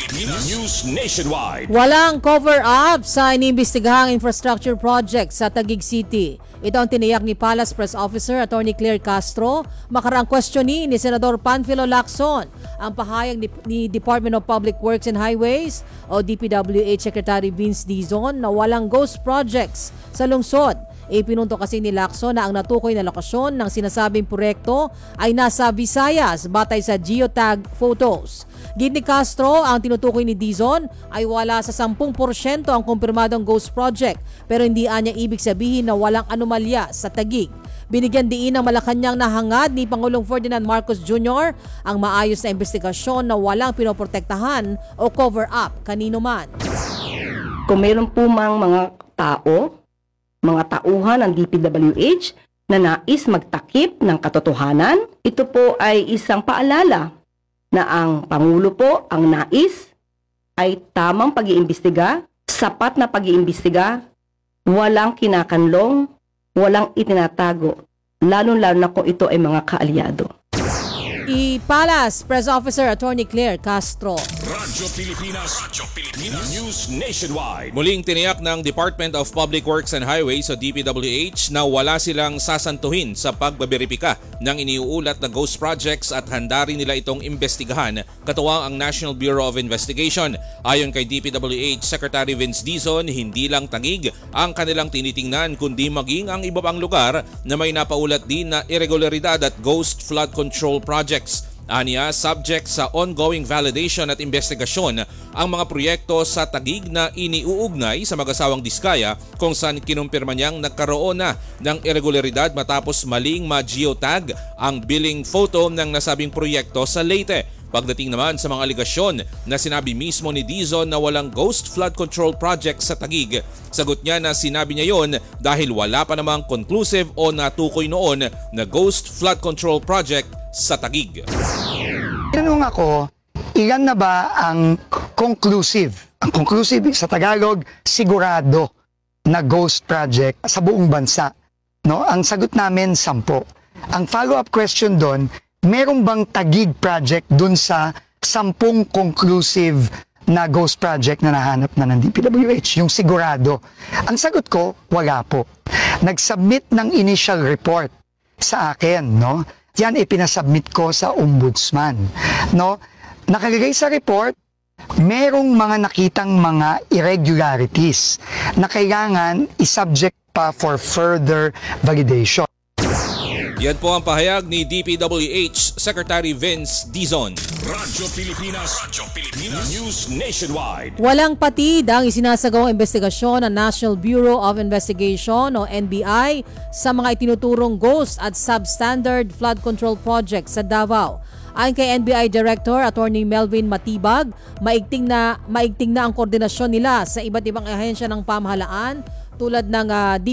News Nationwide. Walang cover-up sa iniimbestigahang infrastructure project sa Taguig City. Ito ang tiniyak ni Palace Press Officer Attorney Claire Castro makaraang questioning ni Senador Panfilo Lacson. Ang pahayag ni Department of Public Works and Highways o DPWH Secretary Vince Dizon na walang ghost projects sa lungsod. Ipinunto kasi ni Lacson na ang natukoy na lokasyon ng sinasabing proyekto ay nasa Visayas batay sa geotag photos. Gid ni Castro, ang tinutukoy ni Dizon ay wala sa 10% ang kumpirmadong ghost project pero hindi anya ibig sabihin na walang anomalya sa Taguig. Binigyan diin ng Malacanang na hangad ni Pangulong Ferdinand Marcos Jr. ang maayos na investigasyon na walang pinoprotektahan o cover-up kanino man. Kung mayroon po mga tao, mga tauhan ng DPWH na nais magtakip ng katotohanan, ito po ay isang paalala na ang Pangulo po ang nais ay tamang pag-iimbestiga, sapat na pag-iimbestiga, walang kinakanlong, walang itinatago, lalo-lalo na kung ito ay mga kaalyado. Palace Press Officer Attorney Claire Castro. Radyo Pilipinas, News Nationwide. Muling tiniyak ng Department of Public Works and Highways o DPWH na wala silang sasantuhin sa pagbaberipika ng iniuulat na ghost projects at handa rin nila itong imbestigahan katuwang ang National Bureau of Investigation. Ayon kay DPWH Secretary Vince Dizon, hindi lang Taguig ang kanilang tinitingnan kundi maging ang iba pang lugar na may napaulat din na irregularidad at ghost flood control projects. Aniya, subject sa ongoing validation at investigasyon ang mga proyekto sa Taguig na iniuugnay sa mag-asawang Diskaya kung saan kinumpirma niyang nagkaroon na ng irregularidad matapos maling ma-geotag ang billing photo ng nasabing proyekto sa Leyte. Pagdating naman sa mga aligasyon na sinabi mismo ni Dizon na walang ghost flood control project sa Taguig, sagot niya na sinabi niya yon dahil wala pa namang conclusive o natukoy noon na ghost flood control project sa Taguig. Tanong ako, ilan na ba ang conclusive? Ang conclusive sa Tagalog, sigurado na ghost project sa buong bansa. No? Ang sagot namin, 10. Ang follow-up question doon, meron bang Taguig project dun sa 10 conclusive na ghost project na nahanap na ng DPWH? Yung sigurado. Ang sagot ko, wala po. Nag-submit ng initial report sa akin, no? Yan ipinasubmit ko sa ombudsman, no? Nakalagay sa report, merong mga nakitang mga irregularities na kailangan i-subject pa for further validation. Yan po ang pahayag ni DPWH Secretary Vince Dizon. Radyo Pilipinas, News Nationwide. Walang patid ang isinasagawang investigasyon ng National Bureau of Investigation o NBI sa mga itinuturong ghost at substandard flood control projects sa Davao. Ayon kay NBI Director Attorney Melvin Matibag, maigting na ang koordinasyon nila sa iba't ibang ahensya ng pamahalaan tulad ng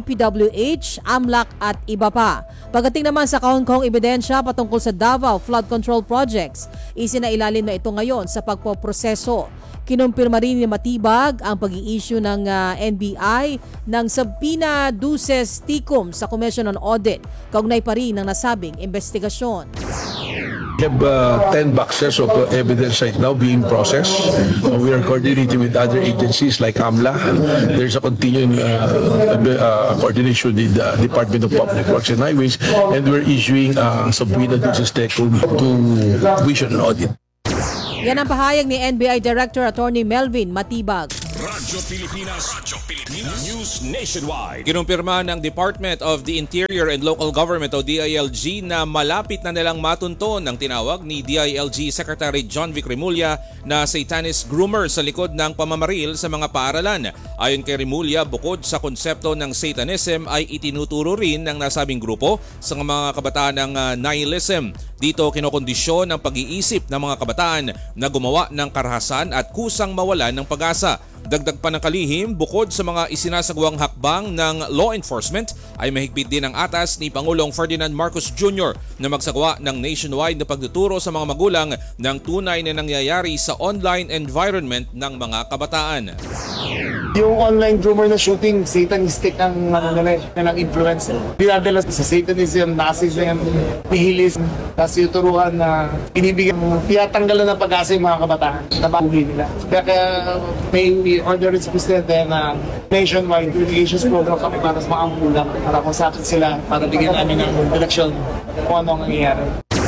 DPWH, AMLAC at iba pa. Pagdating naman sa kahon-kahong ebidensya patungkol sa Davao Flood Control Projects, isinailalim na ito ngayon sa pagpoproseso. Kinumpirma rin ni Matibag ang pag-i-issue ng NBI ng subpoena duces tecum sa Commission on Audit, kaugnay pa rin ng nasabing investigasyon. We have 10 boxes of evidence right now being processed. We are coordinating with other agencies like AMLA. There's a continuing coordination with the Department of Public Works and Highways, and we're issuing subpoena duces tecum to Commission on Audit. Yan ang pahayag ni NBI Director Attorney Melvin Matibag. Radyo Pilipinas News Nationwide. Kinumpirma ng Department of the Interior and Local Government o DILG na malapit na nilang matunton ang tinawag ni DILG Secretary John Vic Remulla na Satanist groomer sa likod ng pamamaril sa mga paaralan. Ayon kay Remulla, bukod sa konsepto ng Satanism ay itinuturo rin ng nasabing grupo sa mga kabataan ng nihilism. Dito kinokondisyon ang pag-iisip ng mga kabataan na gumawa ng karahasan at kusang mawalan ng pag-asa. Dagdag pa ng kalihim, bukod sa mga isinasagawang hakbang ng law enforcement, ay mahigpit din ang atas ni Pangulong Ferdinand Marcos Jr. na magsagawa ng nationwide na pagtuturo sa mga magulang ng tunay na nangyayari sa online environment ng mga kabataan. Yung online groomer na shooting, satanistic ang nilang influence. Dinadala sa satanism, Nazism, nihilism, kasi turuan na binibigyan, tiyatanggalan ng pag-asa yung mga kabataan na baguhin nila. Kaya may order sa Presidente na nationwide communications program kami para sa mga magulang, para kung sakit sila, para bigyan namin ng direksyon kung ano ang nangyayari.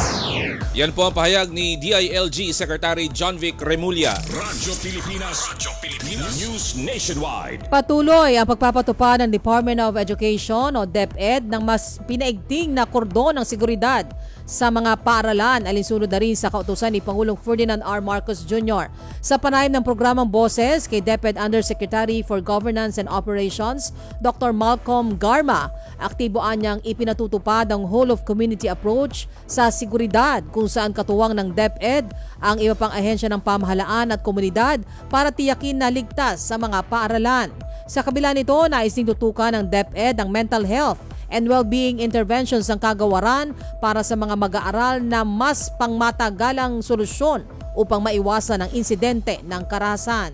Yan po ang pahayag ni DILG Secretary John Vic Remulla. Radyo Pilipinas News Nationwide. Patuloy ang pagpapatupad ng Department of Education o DepEd ng mas pinaigting na kordon ng seguridad sa mga paaralan, alinsunod na rin sa kautusan ni Pangulong Ferdinand R. Marcos Jr. Sa panayam ng programang Boses kay DepEd Undersecretary for Governance and Operations, Dr. Malcolm Garma, aktiboan niyang ipinatutupad ang whole of community approach sa seguridad kung saan katuwang ng DepEd ang iba pang ahensya ng pamahalaan at komunidad para tiyakin na ligtas sa mga paaralan. Sa kabila nito, nais ding tutukan ng DepEd ang mental health and well-being interventions ng kagawaran para sa mga mag-aaral na mas pangmatagalang solusyon upang maiwasan ang insidente ng karahasan.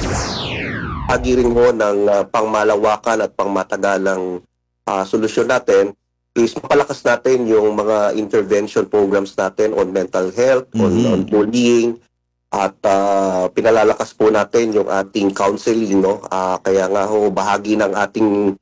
Agirin mo ng pangmalawakan at pangmatagalang solusyon natin is mapalakas natin yung mga intervention programs natin on mental health, on bullying, at pinalalakas po natin yung ating counseling, no? Kaya nga ho, bahagi ng ating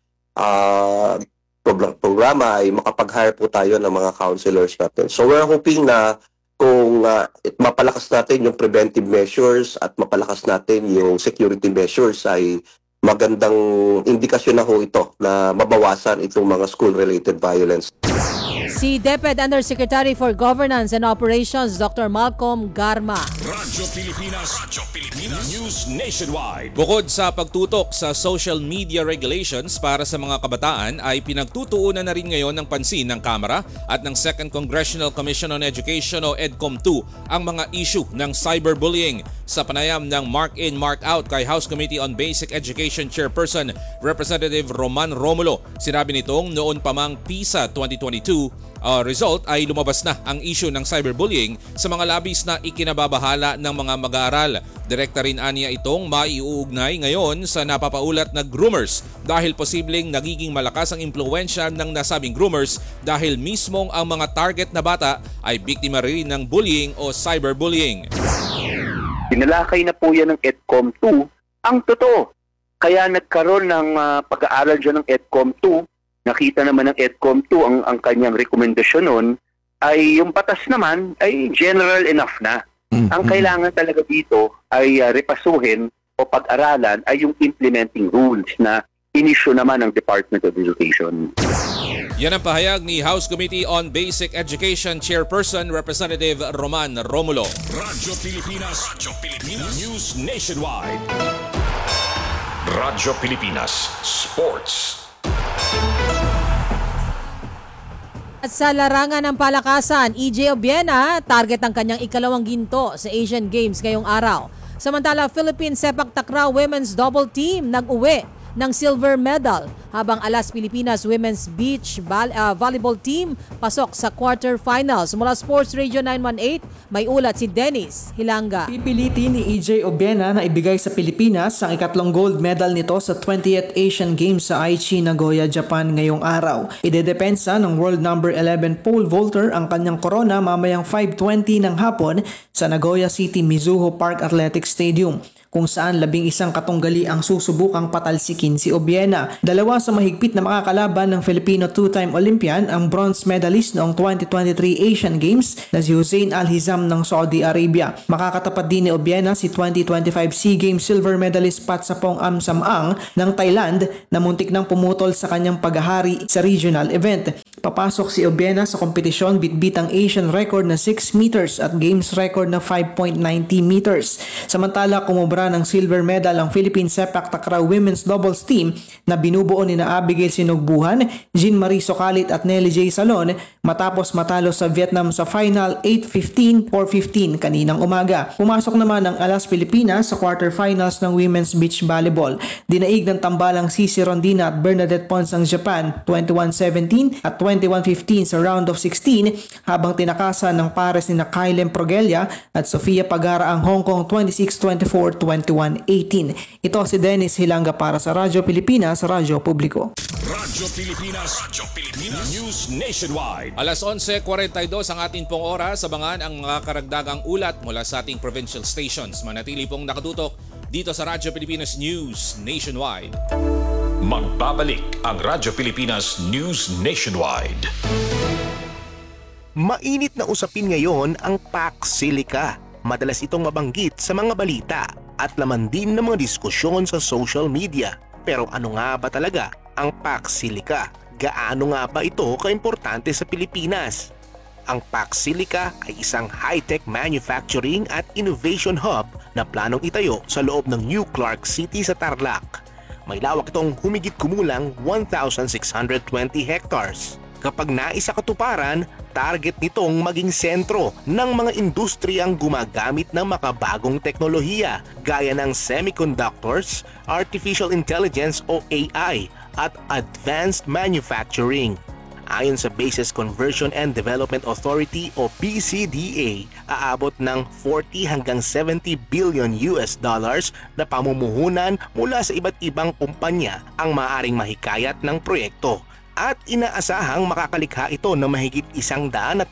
programa ay makapag-hire po tayo ng mga counselors natin. So we're hoping na kung mapalakas natin yung preventive measures at mapalakas natin yung security measures ay magandang indikasyon na ho ito na mabawasan itong mga school-related violence. Si DepEd Undersecretary for Governance and Operations, Dr. Malcolm Garma. Radyo Pilipinas News Nationwide. Bukod sa pagtutok sa social media regulations para sa mga kabataan ay pinagtutuunan na rin ngayon ng pansin ng Kamara at ng 2nd Congressional Commission on Education o EDCOM 2 ang mga issue ng cyberbullying. Sa panayam ng Mark In, Mark Out kay House Committee on Basic Education Chairperson Representative Roman Romulo, sinabi nitong noon pa mang PISA 2022 result ay lumabas na ang issue ng cyberbullying sa mga labis na ikinababahala ng mga mag-aaral. Direkta rin aniya itong maiuugnay ngayon sa napapaulat na groomers dahil posibleng nagiging malakas ang impluwensya ng nasabing groomers dahil mismong ang mga target na bata ay biktima rin ng bullying o cyberbullying. Pinalakay na po yan ng EDCOM 2 ang totoo. Kaya nagkaroon ng pag-aaral dyan ng EDCOM 2. Nakita naman ng EDCOM 2 ang kanyang rekomendasyon nun ay yung batas naman ay general enough na. Ang kailangan talaga dito ay repasuhin o pag-aralan ay yung implementing rules na inisyu naman ng Department of Education. Yan ang pahayag ni House Committee on Basic Education Chairperson Representative Roman Romulo. Radyo Pilipinas News Nationwide. Radyo Pilipinas Sports. At sa larangan ng palakasan, EJ Obiena, target ang kanyang ikalawang ginto sa Asian Games ngayong araw. Samantala, Philippine Sepak Takraw Women's Double Team nag-uwi ng silver medal, habang Alas Pilipinas Women's Beach Volleyball Team pasok sa quarterfinals. Mula Sports Radio 918, may ulat si Dennis Hilanga. Pipilitin ni EJ Obiena na ibigay sa Pilipinas ang ikatlong gold medal nito sa 20th Asian Games sa Aichi, Nagoya, Japan ngayong araw. Idedepensa ng world number 11 pole vaulter ang kanyang korona mamayang 5:20 ng hapon sa Nagoya City Mizuho Park Athletic Stadium, kung saan 11 katunggali ang susubukang patalsikin si Obiena. Dalawa sa mahigpit na makakalaban ng Filipino two-time Olympian ang bronze medalist noong 2023 Asian Games na si Hussein Al-Hizam ng Saudi Arabia. Makakatapat din ni Obiena si 2025 SEA Games silver medalist Patsapong Amsamang ng Thailand na muntik nang pumutol sa kanyang paghahari sa regional event. Papasok si Obiena sa kompetisyon bitbit ang Asian record na 6 meters at Games record na 5.90 meters. Samantala, kumubra ng silver medal ang Philippine Sepak Takraw Women's Doubles Team na binubuo ni na Abigail Sinugbuhan, Jean Marie Socalit at Nelly J. Salon matapos matalo sa Vietnam sa final 8-15, 4-15 kaninang umaga. Pumasok naman ang Alas Pilipinas sa quarterfinals ng Women's Beach Volleyball. Dinaig ng tambalang Cici Rondina at Bernadette Pons ang Japan 21-17 at 21-15 sa round of 16, habang tinakasan ng pares ni Kylem Progelia at Sofia Pagara ang Hong Kong 26-24, 21-18. Ito si Dennis Hilanga para sa Radyo Pilipinas, Radyo Publiko. Radyo Pilipinas News Nationwide. Alas 11:42 ang ating pong oras. Abangan ang mga karagdagang ulat mula sa ating provincial stations. Manatili pong nakatutok dito sa Radyo Pilipinas News Nationwide. Magbabalik ang Radyo Pilipinas News Nationwide. Mainit na usapin ngayon ang Pax Silica. Madalas itong mabanggit sa mga balita at laman din ng mga diskusyon sa social media. Pero ano nga ba talaga ang Pax Silica? Gaano nga ba ito kaimportante sa Pilipinas? Ang Pax Silica ay isang high-tech manufacturing at innovation hub na planong itayo sa loob ng New Clark City sa Tarlac. May lawak itong humigit kumulang 1,620 hectares. Kapag naisa katuparan, target nitong maging sentro ng mga industriyang gumagamit ng makabagong teknolohiya gaya ng semiconductors, artificial intelligence o AI at advanced manufacturing. Ayon sa Bases Conversion and Development Authority o BCDA, aabot ng 40 hanggang 70 billion US dollars na pamumuhunan mula sa iba't ibang kumpanya ang maaaring mahikayat ng proyekto. At inaasahang makakalikha ito ng mahigit 130,000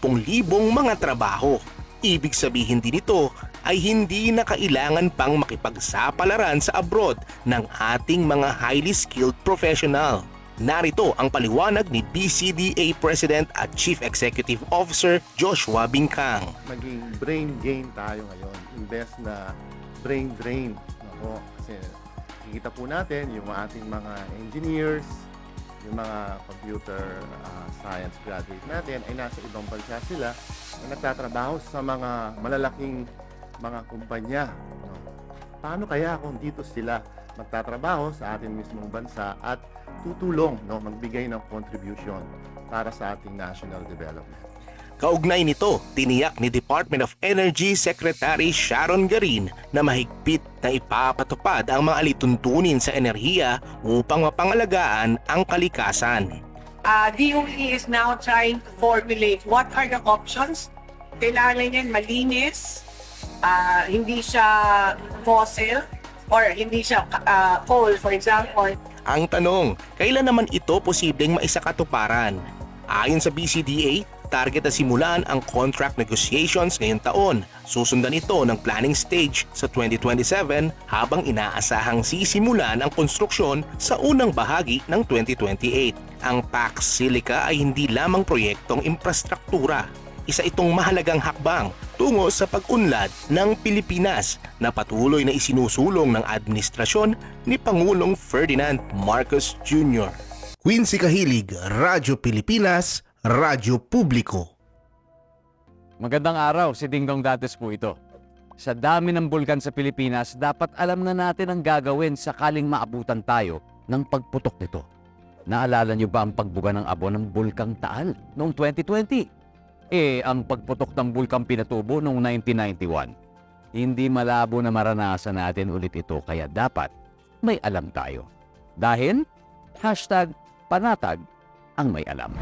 mga trabaho. Ibig sabihin din ito ay hindi na kailangan pang makipagsapalaran sa abroad ng ating mga highly skilled professional. Narito ang paliwanag ni BCDA President at Chief Executive Officer Joshua Bingkang. Maging brain gain tayo ngayon, imbes na brain drain. Kasi kikita po natin yung ating mga engineers, yung mga computer science graduate natin ay nasa ibang bansa sila na nagtatrabaho sa mga malalaking mga kumpanya. Paano kaya kung dito sila magtatrabaho sa ating mismong bansa at tutulong, magbigay ng contribution para sa ating national development? Kaugnay nito, tiniyak ni Department of Energy Secretary Sharon Garin na mahigpit na ipapatupad ang mga alituntunin sa enerhiya upang mapangalagaan ang kalikasan. DOE is now trying to formulate what are the options. Kailangan yan malinis, hindi siya fossil, or hindi siya coal, for example. Ang tanong, kailan naman ito posibleng maisakatuparan? Ayon sa BCDA, target na simulan ang contract negotiations ngayong taon. Susundan ito ng planning stage sa 2027 habang inaasahang sisimulan ang konstruksyon sa unang bahagi ng 2028. Ang Pax Silica ay hindi lamang proyektong infrastruktura. Isa itong mahalagang hakbang tungo sa pag-unlad ng Pilipinas na patuloy na isinusulong ng administrasyon ni Pangulong Ferdinand Marcos Jr. Quincy Kahilig, Radyo Pilipinas, Radyo Publiko. Magandang araw, si Dingdong Dates po ito. Sa dami ng bulkan sa Pilipinas, dapat alam na natin ang gagawin sakaling maabutan tayo ng pagputok nito. Naalala niyo ba ang pagbuga ng abo ng Bulkang Taal noong 2020? Ang pagputok ng Bulkang Pinatubo noong 1991. Hindi malabo na maranasan natin ulit ito kaya dapat may alam tayo. Dahil #panatag ang may alam.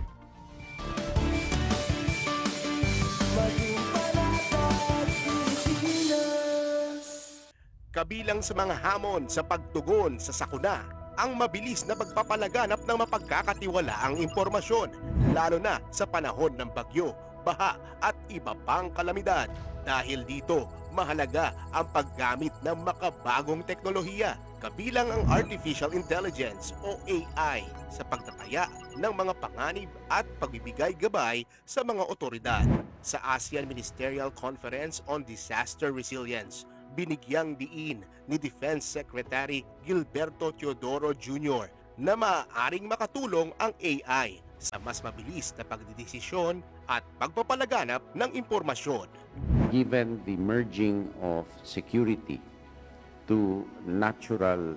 Kabilang sa mga hamon sa pagtugon sa sakuna, ang mabilis na pagpapalaganap ng mapagkakatiwalaang impormasyon, lalo na sa panahon ng bagyo, baha at iba pang kalamidad. Dahil dito, mahalaga ang paggamit ng makabagong teknolohiya, kabilang ang Artificial Intelligence o AI sa pagtataya ng mga panganib at pagbibigay gabay sa mga otoridad. Sa ASEAN Ministerial Conference on Disaster Resilience, binigyang diin ni Defense Secretary Gilberto Teodoro Jr. na maaaring makatulong ang AI sa mas mabilis na pagdidesisyon at pagpapalaganap ng impormasyon. Given the merging of security to natural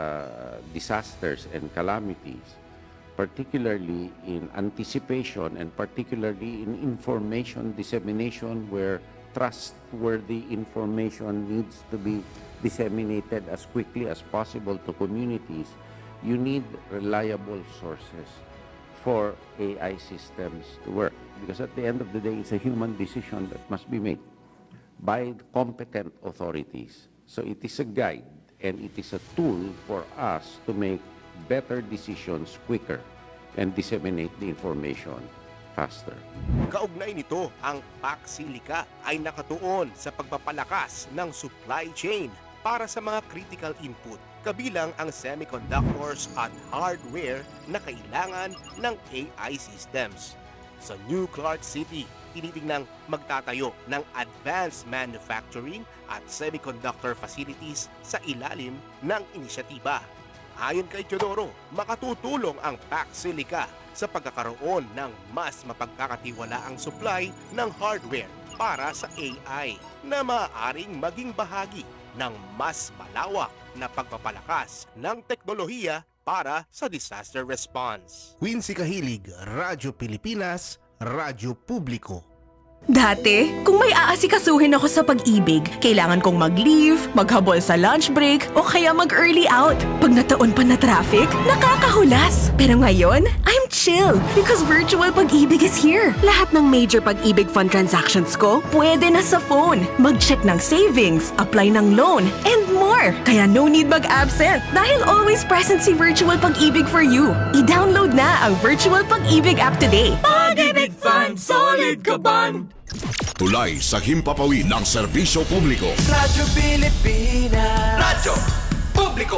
disasters and calamities, particularly in anticipation and particularly in information dissemination where trustworthy information needs to be disseminated as quickly as possible to communities, you need reliable sources for AI systems to work. Because at the end of the day, it's a human decision that must be made by competent authorities. So it is a guide and it is a tool for us to make better decisions quicker and disseminate the information faster. Kaugnay nito, ang PAC-SILICA ay nakatuon sa pagpapalakas ng supply chain para sa mga critical input, kabilang ang semiconductors at hardware na kailangan ng AI systems. Sa New Clark City, tinitingnang magtatayo ng advanced manufacturing at semiconductor facilities sa ilalim ng inisyatiba. Ayon kay Teodoro, makatutulong ang PAC-SILICA sa pagkakaroon ng mas mapagkakatiwalaang supply ng hardware para sa AI na maaaring maging bahagi ng mas malawak na pagpapalakas ng teknolohiya para sa disaster response. Quincy Kahilig, Radyo Pilipinas, Radyo Publiko. Dati, kung may aasikasuhin ako sa pag-ibig, kailangan kong mag-leave, maghabol sa lunch break, o kaya mag-early out. Pag nataon pa na traffic, nakakahulas. Pero ngayon, I'm chill because virtual pag-ibig is here. Lahat ng major pag-ibig fund transactions ko, pwede na sa phone. Mag-check ng savings, apply ng loan, and more. Kaya no need mag-absent dahil always present si Virtual Pag-ibig for you. I-download na ang Virtual Pag-ibig app today. Pag-ibig Fund, solid ka band! Tulay sa himpapawid ng serbisyo publiko. Radyo Pilipinas. Radyo Publiko.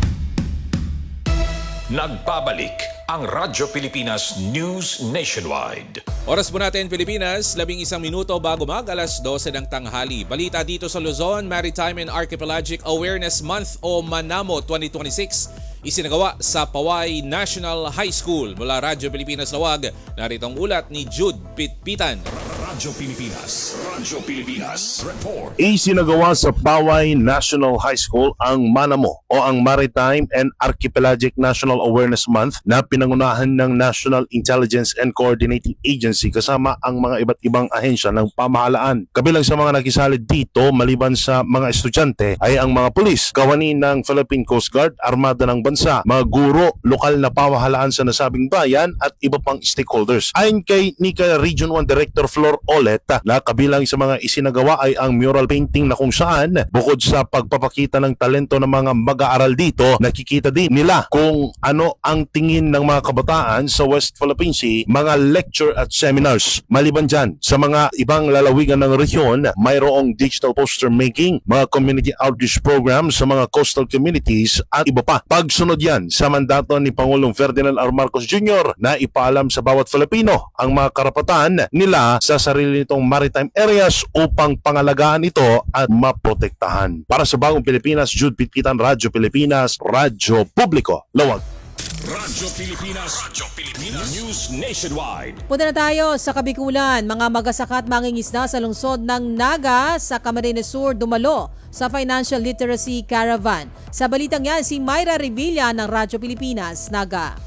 Nagbabalik ang Radyo Pilipinas News Nationwide. Oras po natin Pilipinas, 11 minuto bago alas 12 ng tanghali. Balita dito sa Luzon, Maritime and Archipelagic Awareness Month o Manamo 2026 isinagawa sa Paway National High School. Mula Radyo Pilipinas Lawag, narito ang ulat ni Jude Pitpitan. Radyo Pilipinas Report. Isinagawa sa Paway National High School ang Manamo o ang Maritime and Archipelagic National Awareness Month na pinangunahan ng National Intelligence and Coordinating Agency kasama ang mga iba't ibang ahensya ng pamahalaan. Kabilang sa mga nakisali dito maliban sa mga estudyante ay ang mga pulis, kawani ng Philippine Coast Guard, Armada ng Bansa, mga guro, lokal na pamahalaan sa nasabing bayan at iba pang stakeholders. Ayon kay Nika Region 1 Director Flor Olet, na kabilang sa mga isinagawa ay ang mural painting na kung saan bukod sa pagpapakita ng talento ng mga mag-aaral dito, nakikita din nila kung ano ang tingin ng mga kabataan sa West Philippine Sea, mga lecture at seminars. Maliban dyan, sa mga ibang lalawigan ng rehiyon, mayroong digital poster making, mga community outreach programs sa mga coastal communities at iba pa. Pagsunod yan sa mandato ni Pangulong Ferdinand R. Marcos Jr. na ipaalam sa bawat Filipino ang mga karapatan nila sa sarili nitong maritime areas upang pangalagaan ito at maprotektahan. Para sa Bagong Pilipinas, Jude Pitpitan, Radyo Pilipinas, Radyo Publiko, Lawag. Radyo Pilipinas News Nationwide. Punta na tayo sa Kabikulan. Mga magasaka at mangingisda sa lungsod ng Naga sa Camarines Sur dumalo sa Financial Literacy Caravan. Sa balitang yan, si Myra Revilla ng Radyo Pilipinas, Naga.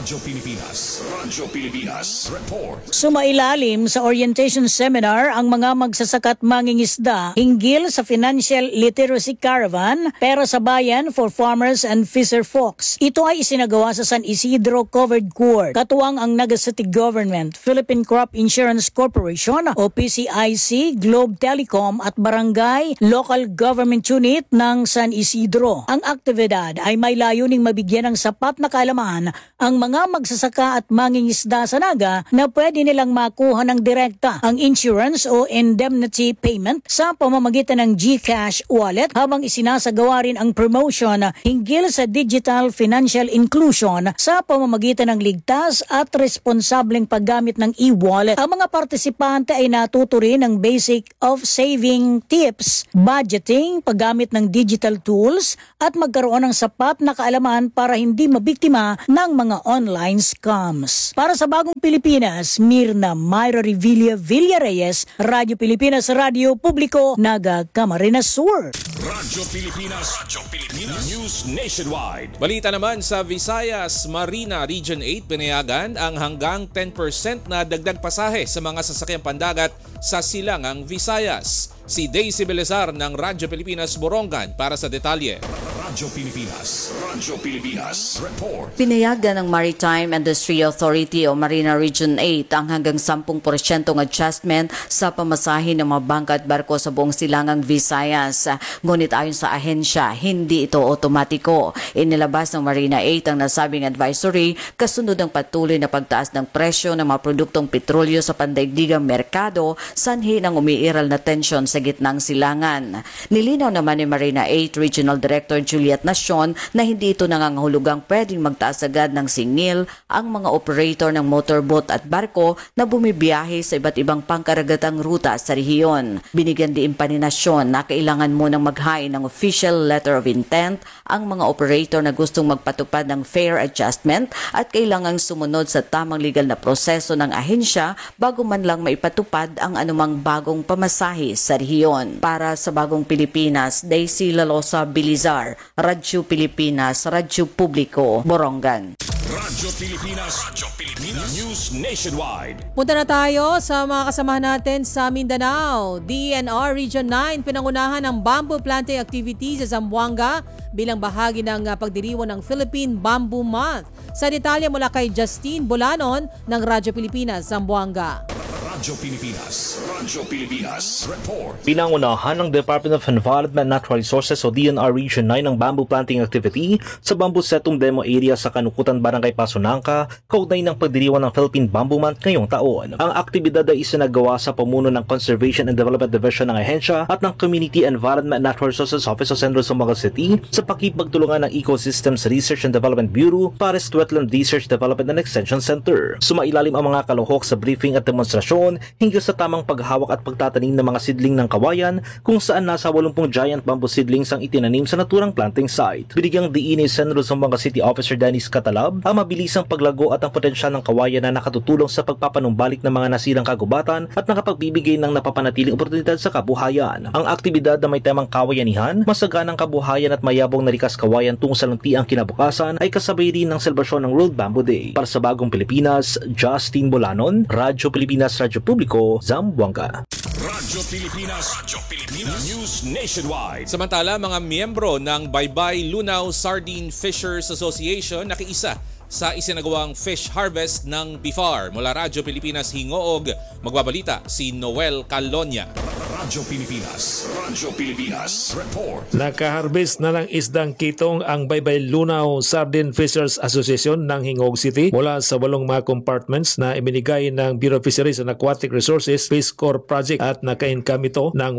Radyo Pilipinas. Radyo Pilipinas. Report. Sumailalim sa orientation seminar ang mga magsasaka at mangingisda hinggil sa Financial Literacy Caravan Pera sa Bayan for Farmers and Fisher Folks. Ito ay isinagawa sa San Isidro Covered Court. Katuwang ang Naga City Government, Philippine Crop Insurance Corporation o PCIC, Globe Telecom at Barangay Local Government Unit ng San Isidro. Ang aktibidad ay may layuning mabigyan ng sapat na kaalaman ang mga magsasaka at mangingisda sa Naga na pwede nilang makuha ng direkta ang insurance o indemnity payment sa pamamagitan ng GCash wallet habang isinasagawa rin ang promotion hinggil sa digital financial inclusion sa pamamagitan ng ligtas at responsableng paggamit ng e-wallet. Ang mga partisipante ay natuto rin ng basic of saving tips, budgeting, paggamit ng digital tools at magkaroon ng sapat na kaalaman para hindi mabiktima ng mga online scams. Para sa Bagong Pilipinas, Mirna Myra Revilla Villarreyes, Radyo Pilipinas, Radyo Publiko, Naga, Camarines Sur. Radyo Pilipinas. Radyo Pilipinas. News Nationwide. Balita naman sa Visayas, Marina Region 8 pinayagan ang hanggang 10% na dagdag pasahe sa mga sasakyang pandagat sa Silangang Visayas. Si Daisy Belezar ng Radyo Pilipinas Borongan para sa detalye. Radyo Pilipinas. Radyo Pilipinas. Report. Pinayagan ng Maritime Industry Authority o Marina Region 8 ang hanggang 10% adjustment sa pamasahe ng mga bangka at barko sa buong Silangang Visayas. Ngunit ayon sa ahensya, hindi ito otomatiko. Inilabas ng Marina 8 ang nasabing advisory kasunod ng patuloy na pagtaas ng presyo ng mga produktong petrolyo sa pandaigdigang merkado, sanhi ng umiiral na tensyon sa gitnang silangan. Nilinaw naman ni Marina 8 Regional Director Juliet Nacion na hindi ito nangangahulugang pwedeng magtaas agad ng singil ang mga operator ng motorboat at barko na bumibiyahe sa iba't ibang pangkaragatang ruta sa rehiyon. Binigyan din pa ni Nacion na kailangan munang maghain ng official letter of intent ang mga operator na gustong magpatupad ng fair adjustment at kailangang sumunod sa tamang legal na proseso ng ahensya bago man lang maipatupad ang anumang bagong pamasahe sa rehiyon. Para sa Bagong Pilipinas, Daisy Lalosa Bilizar, Radyo Pilipinas, Radyo Publiko, Borongan. Radyo Pilipinas. Radyo Pilipinas. News Nationwide. Punta na tayo sa mga kasamahan natin sa Mindanao. DNR Region 9 pinangunahan ng bamboo planting activity sa Zamboanga bilang bahagi ng pagdiriwang ng Philippine Bamboo Month. Sa detalye mula kay Justine Bolanon ng Radyo Pilipinas, Zamboanga. Radyo Pilipinas. Radyo Pilipinas. Report. Pinangunahan ng Department of Environment and Natural Resources o DNR Region 9 ng bamboo planting activity sa Bamboo Setum Demo Area sa Kanukutan, Barangay Pasunangka, kaugnay ng pagdiriwang ng Philippine Bamboo Month ngayong taon. Ang aktibidad ay isinagawa sa pamuno ng Conservation and Development Division ng ahensya at ng Community Environment and Natural Resources Office sa Central Sumagal City sa pakipagtulungan ng Ecosystems Research and Development Bureau, Forest Wetland Research Development and Extension Center. Sumailalim ang mga kaluhok sa briefing at demonstrasyon hinggil sa tamang paghawak at pagtatanim ng mga seedling ng kawayan kung saan nasa 80 giant bamboo seedlings ang itinanim sa naturang planting site. Binigyang diin ni Central Zamboanga City Officer Dennis Catalab ang mabilisang paglago at ang potensyal ng kawayan na nakatutulong sa pagpapanumbalik ng mga nasilang kagubatan at nakapagbibigay ng napapanatiling oportunidad sa kabuhayan. Ang aktibidad na may temang kawayanihan, masaganang kabuhayan at mayabong na likas kawayan tungo sa luntiang kinabukasan ay kasabay rin ng selebrasyon ng World Bamboo Day. Para sa Bagong Pilipinas, Justine Bolanon, Radyo Pilipinas, Radyo Publiko, Zamboanga. Radyo Pilipinas. Radyo Pilipinas. News Nationwide. Samantala, mga miyembro ng Baybay Lunaw Sardine Fishers Association nakiisa sa isinagawang fish harvest ng BIFAR. Mula Radyo Pilipinas Hingoog, magbabalita si Noel Calonia. Radyo Pilipinas. Radyo Pilipinas. Report. Nakaharvest na ng isdang kitong ang Baybay Lunaw Sardine Fishers Association ng Hingog City mula sa 8 mga compartments na ibinigay ng Bureau of Fisheries and Aquatic Resources Peace Corps Project at naka-income ito ng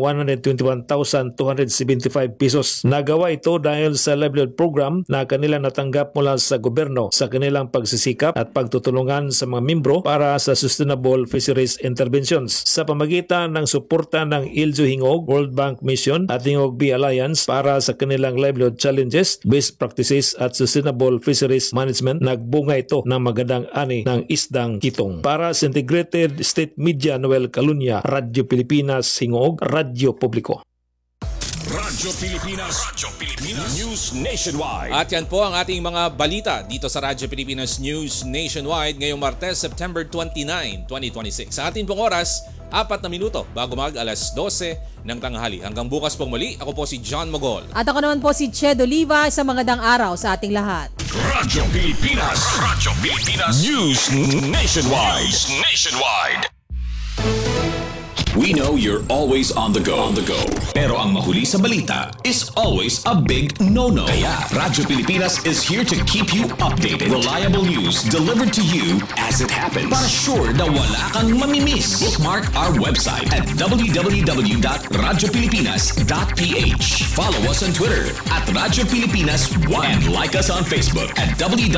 121,275 pesos. Nagawa ito dahil sa livelihood program na kanila natanggap mula sa gobyerno sa kanilang pagsisikap at pagtutulungan sa mga membro para sa sustainable fisheries interventions sa pamagitan ng suporta ng Ilzu Hingog, World Bank Mission at Hingog Bee Alliance para sa kanilang livelihood challenges, best practices at sustainable fisheries management. Nagbunga ito ng magandang ani ng isdang kitong. Para sa Integrated State Media, Noel Calunya, Radyo Pilipinas Hingog, Radyo Publiko. Radyo Pilipinas. News Nationwide. At yan po ang ating mga balita dito sa Radyo Pilipinas News Nationwide ngayong Martes, September 29, 2026. Sa ating pong oras, 4 na minuto bago mag alas 12 ng tanghali. Hanggang bukas pong muli, ako po si John Mogol. At ako naman po si Ched Oliva. Sa magandang araw sa ating lahat. Radyo Pilipinas. Radyo Pilipinas. News Nationwide. We know you're always on the go. Pero ang mahuli sa balita is always a big no-no. Kaya Radyo Pilipinas is here to keep you updated. Reliable news delivered to you as it happens. Para sure na wala kang mamimiss. Bookmark our website at www.radiopilipinas.ph. Follow us on Twitter at Radyo Pilipinas 1 and like us on Facebook at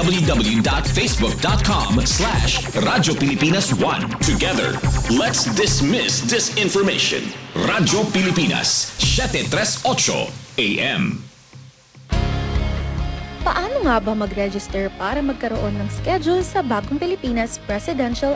www.facebook.com/Radyo Pilipinas 1. Together, let's dismiss disinformation. Radyo Pilipinas, 738 AM. Paano nga ba mag-register para magkaroon ng schedule sa bagong Pilipinas Presidential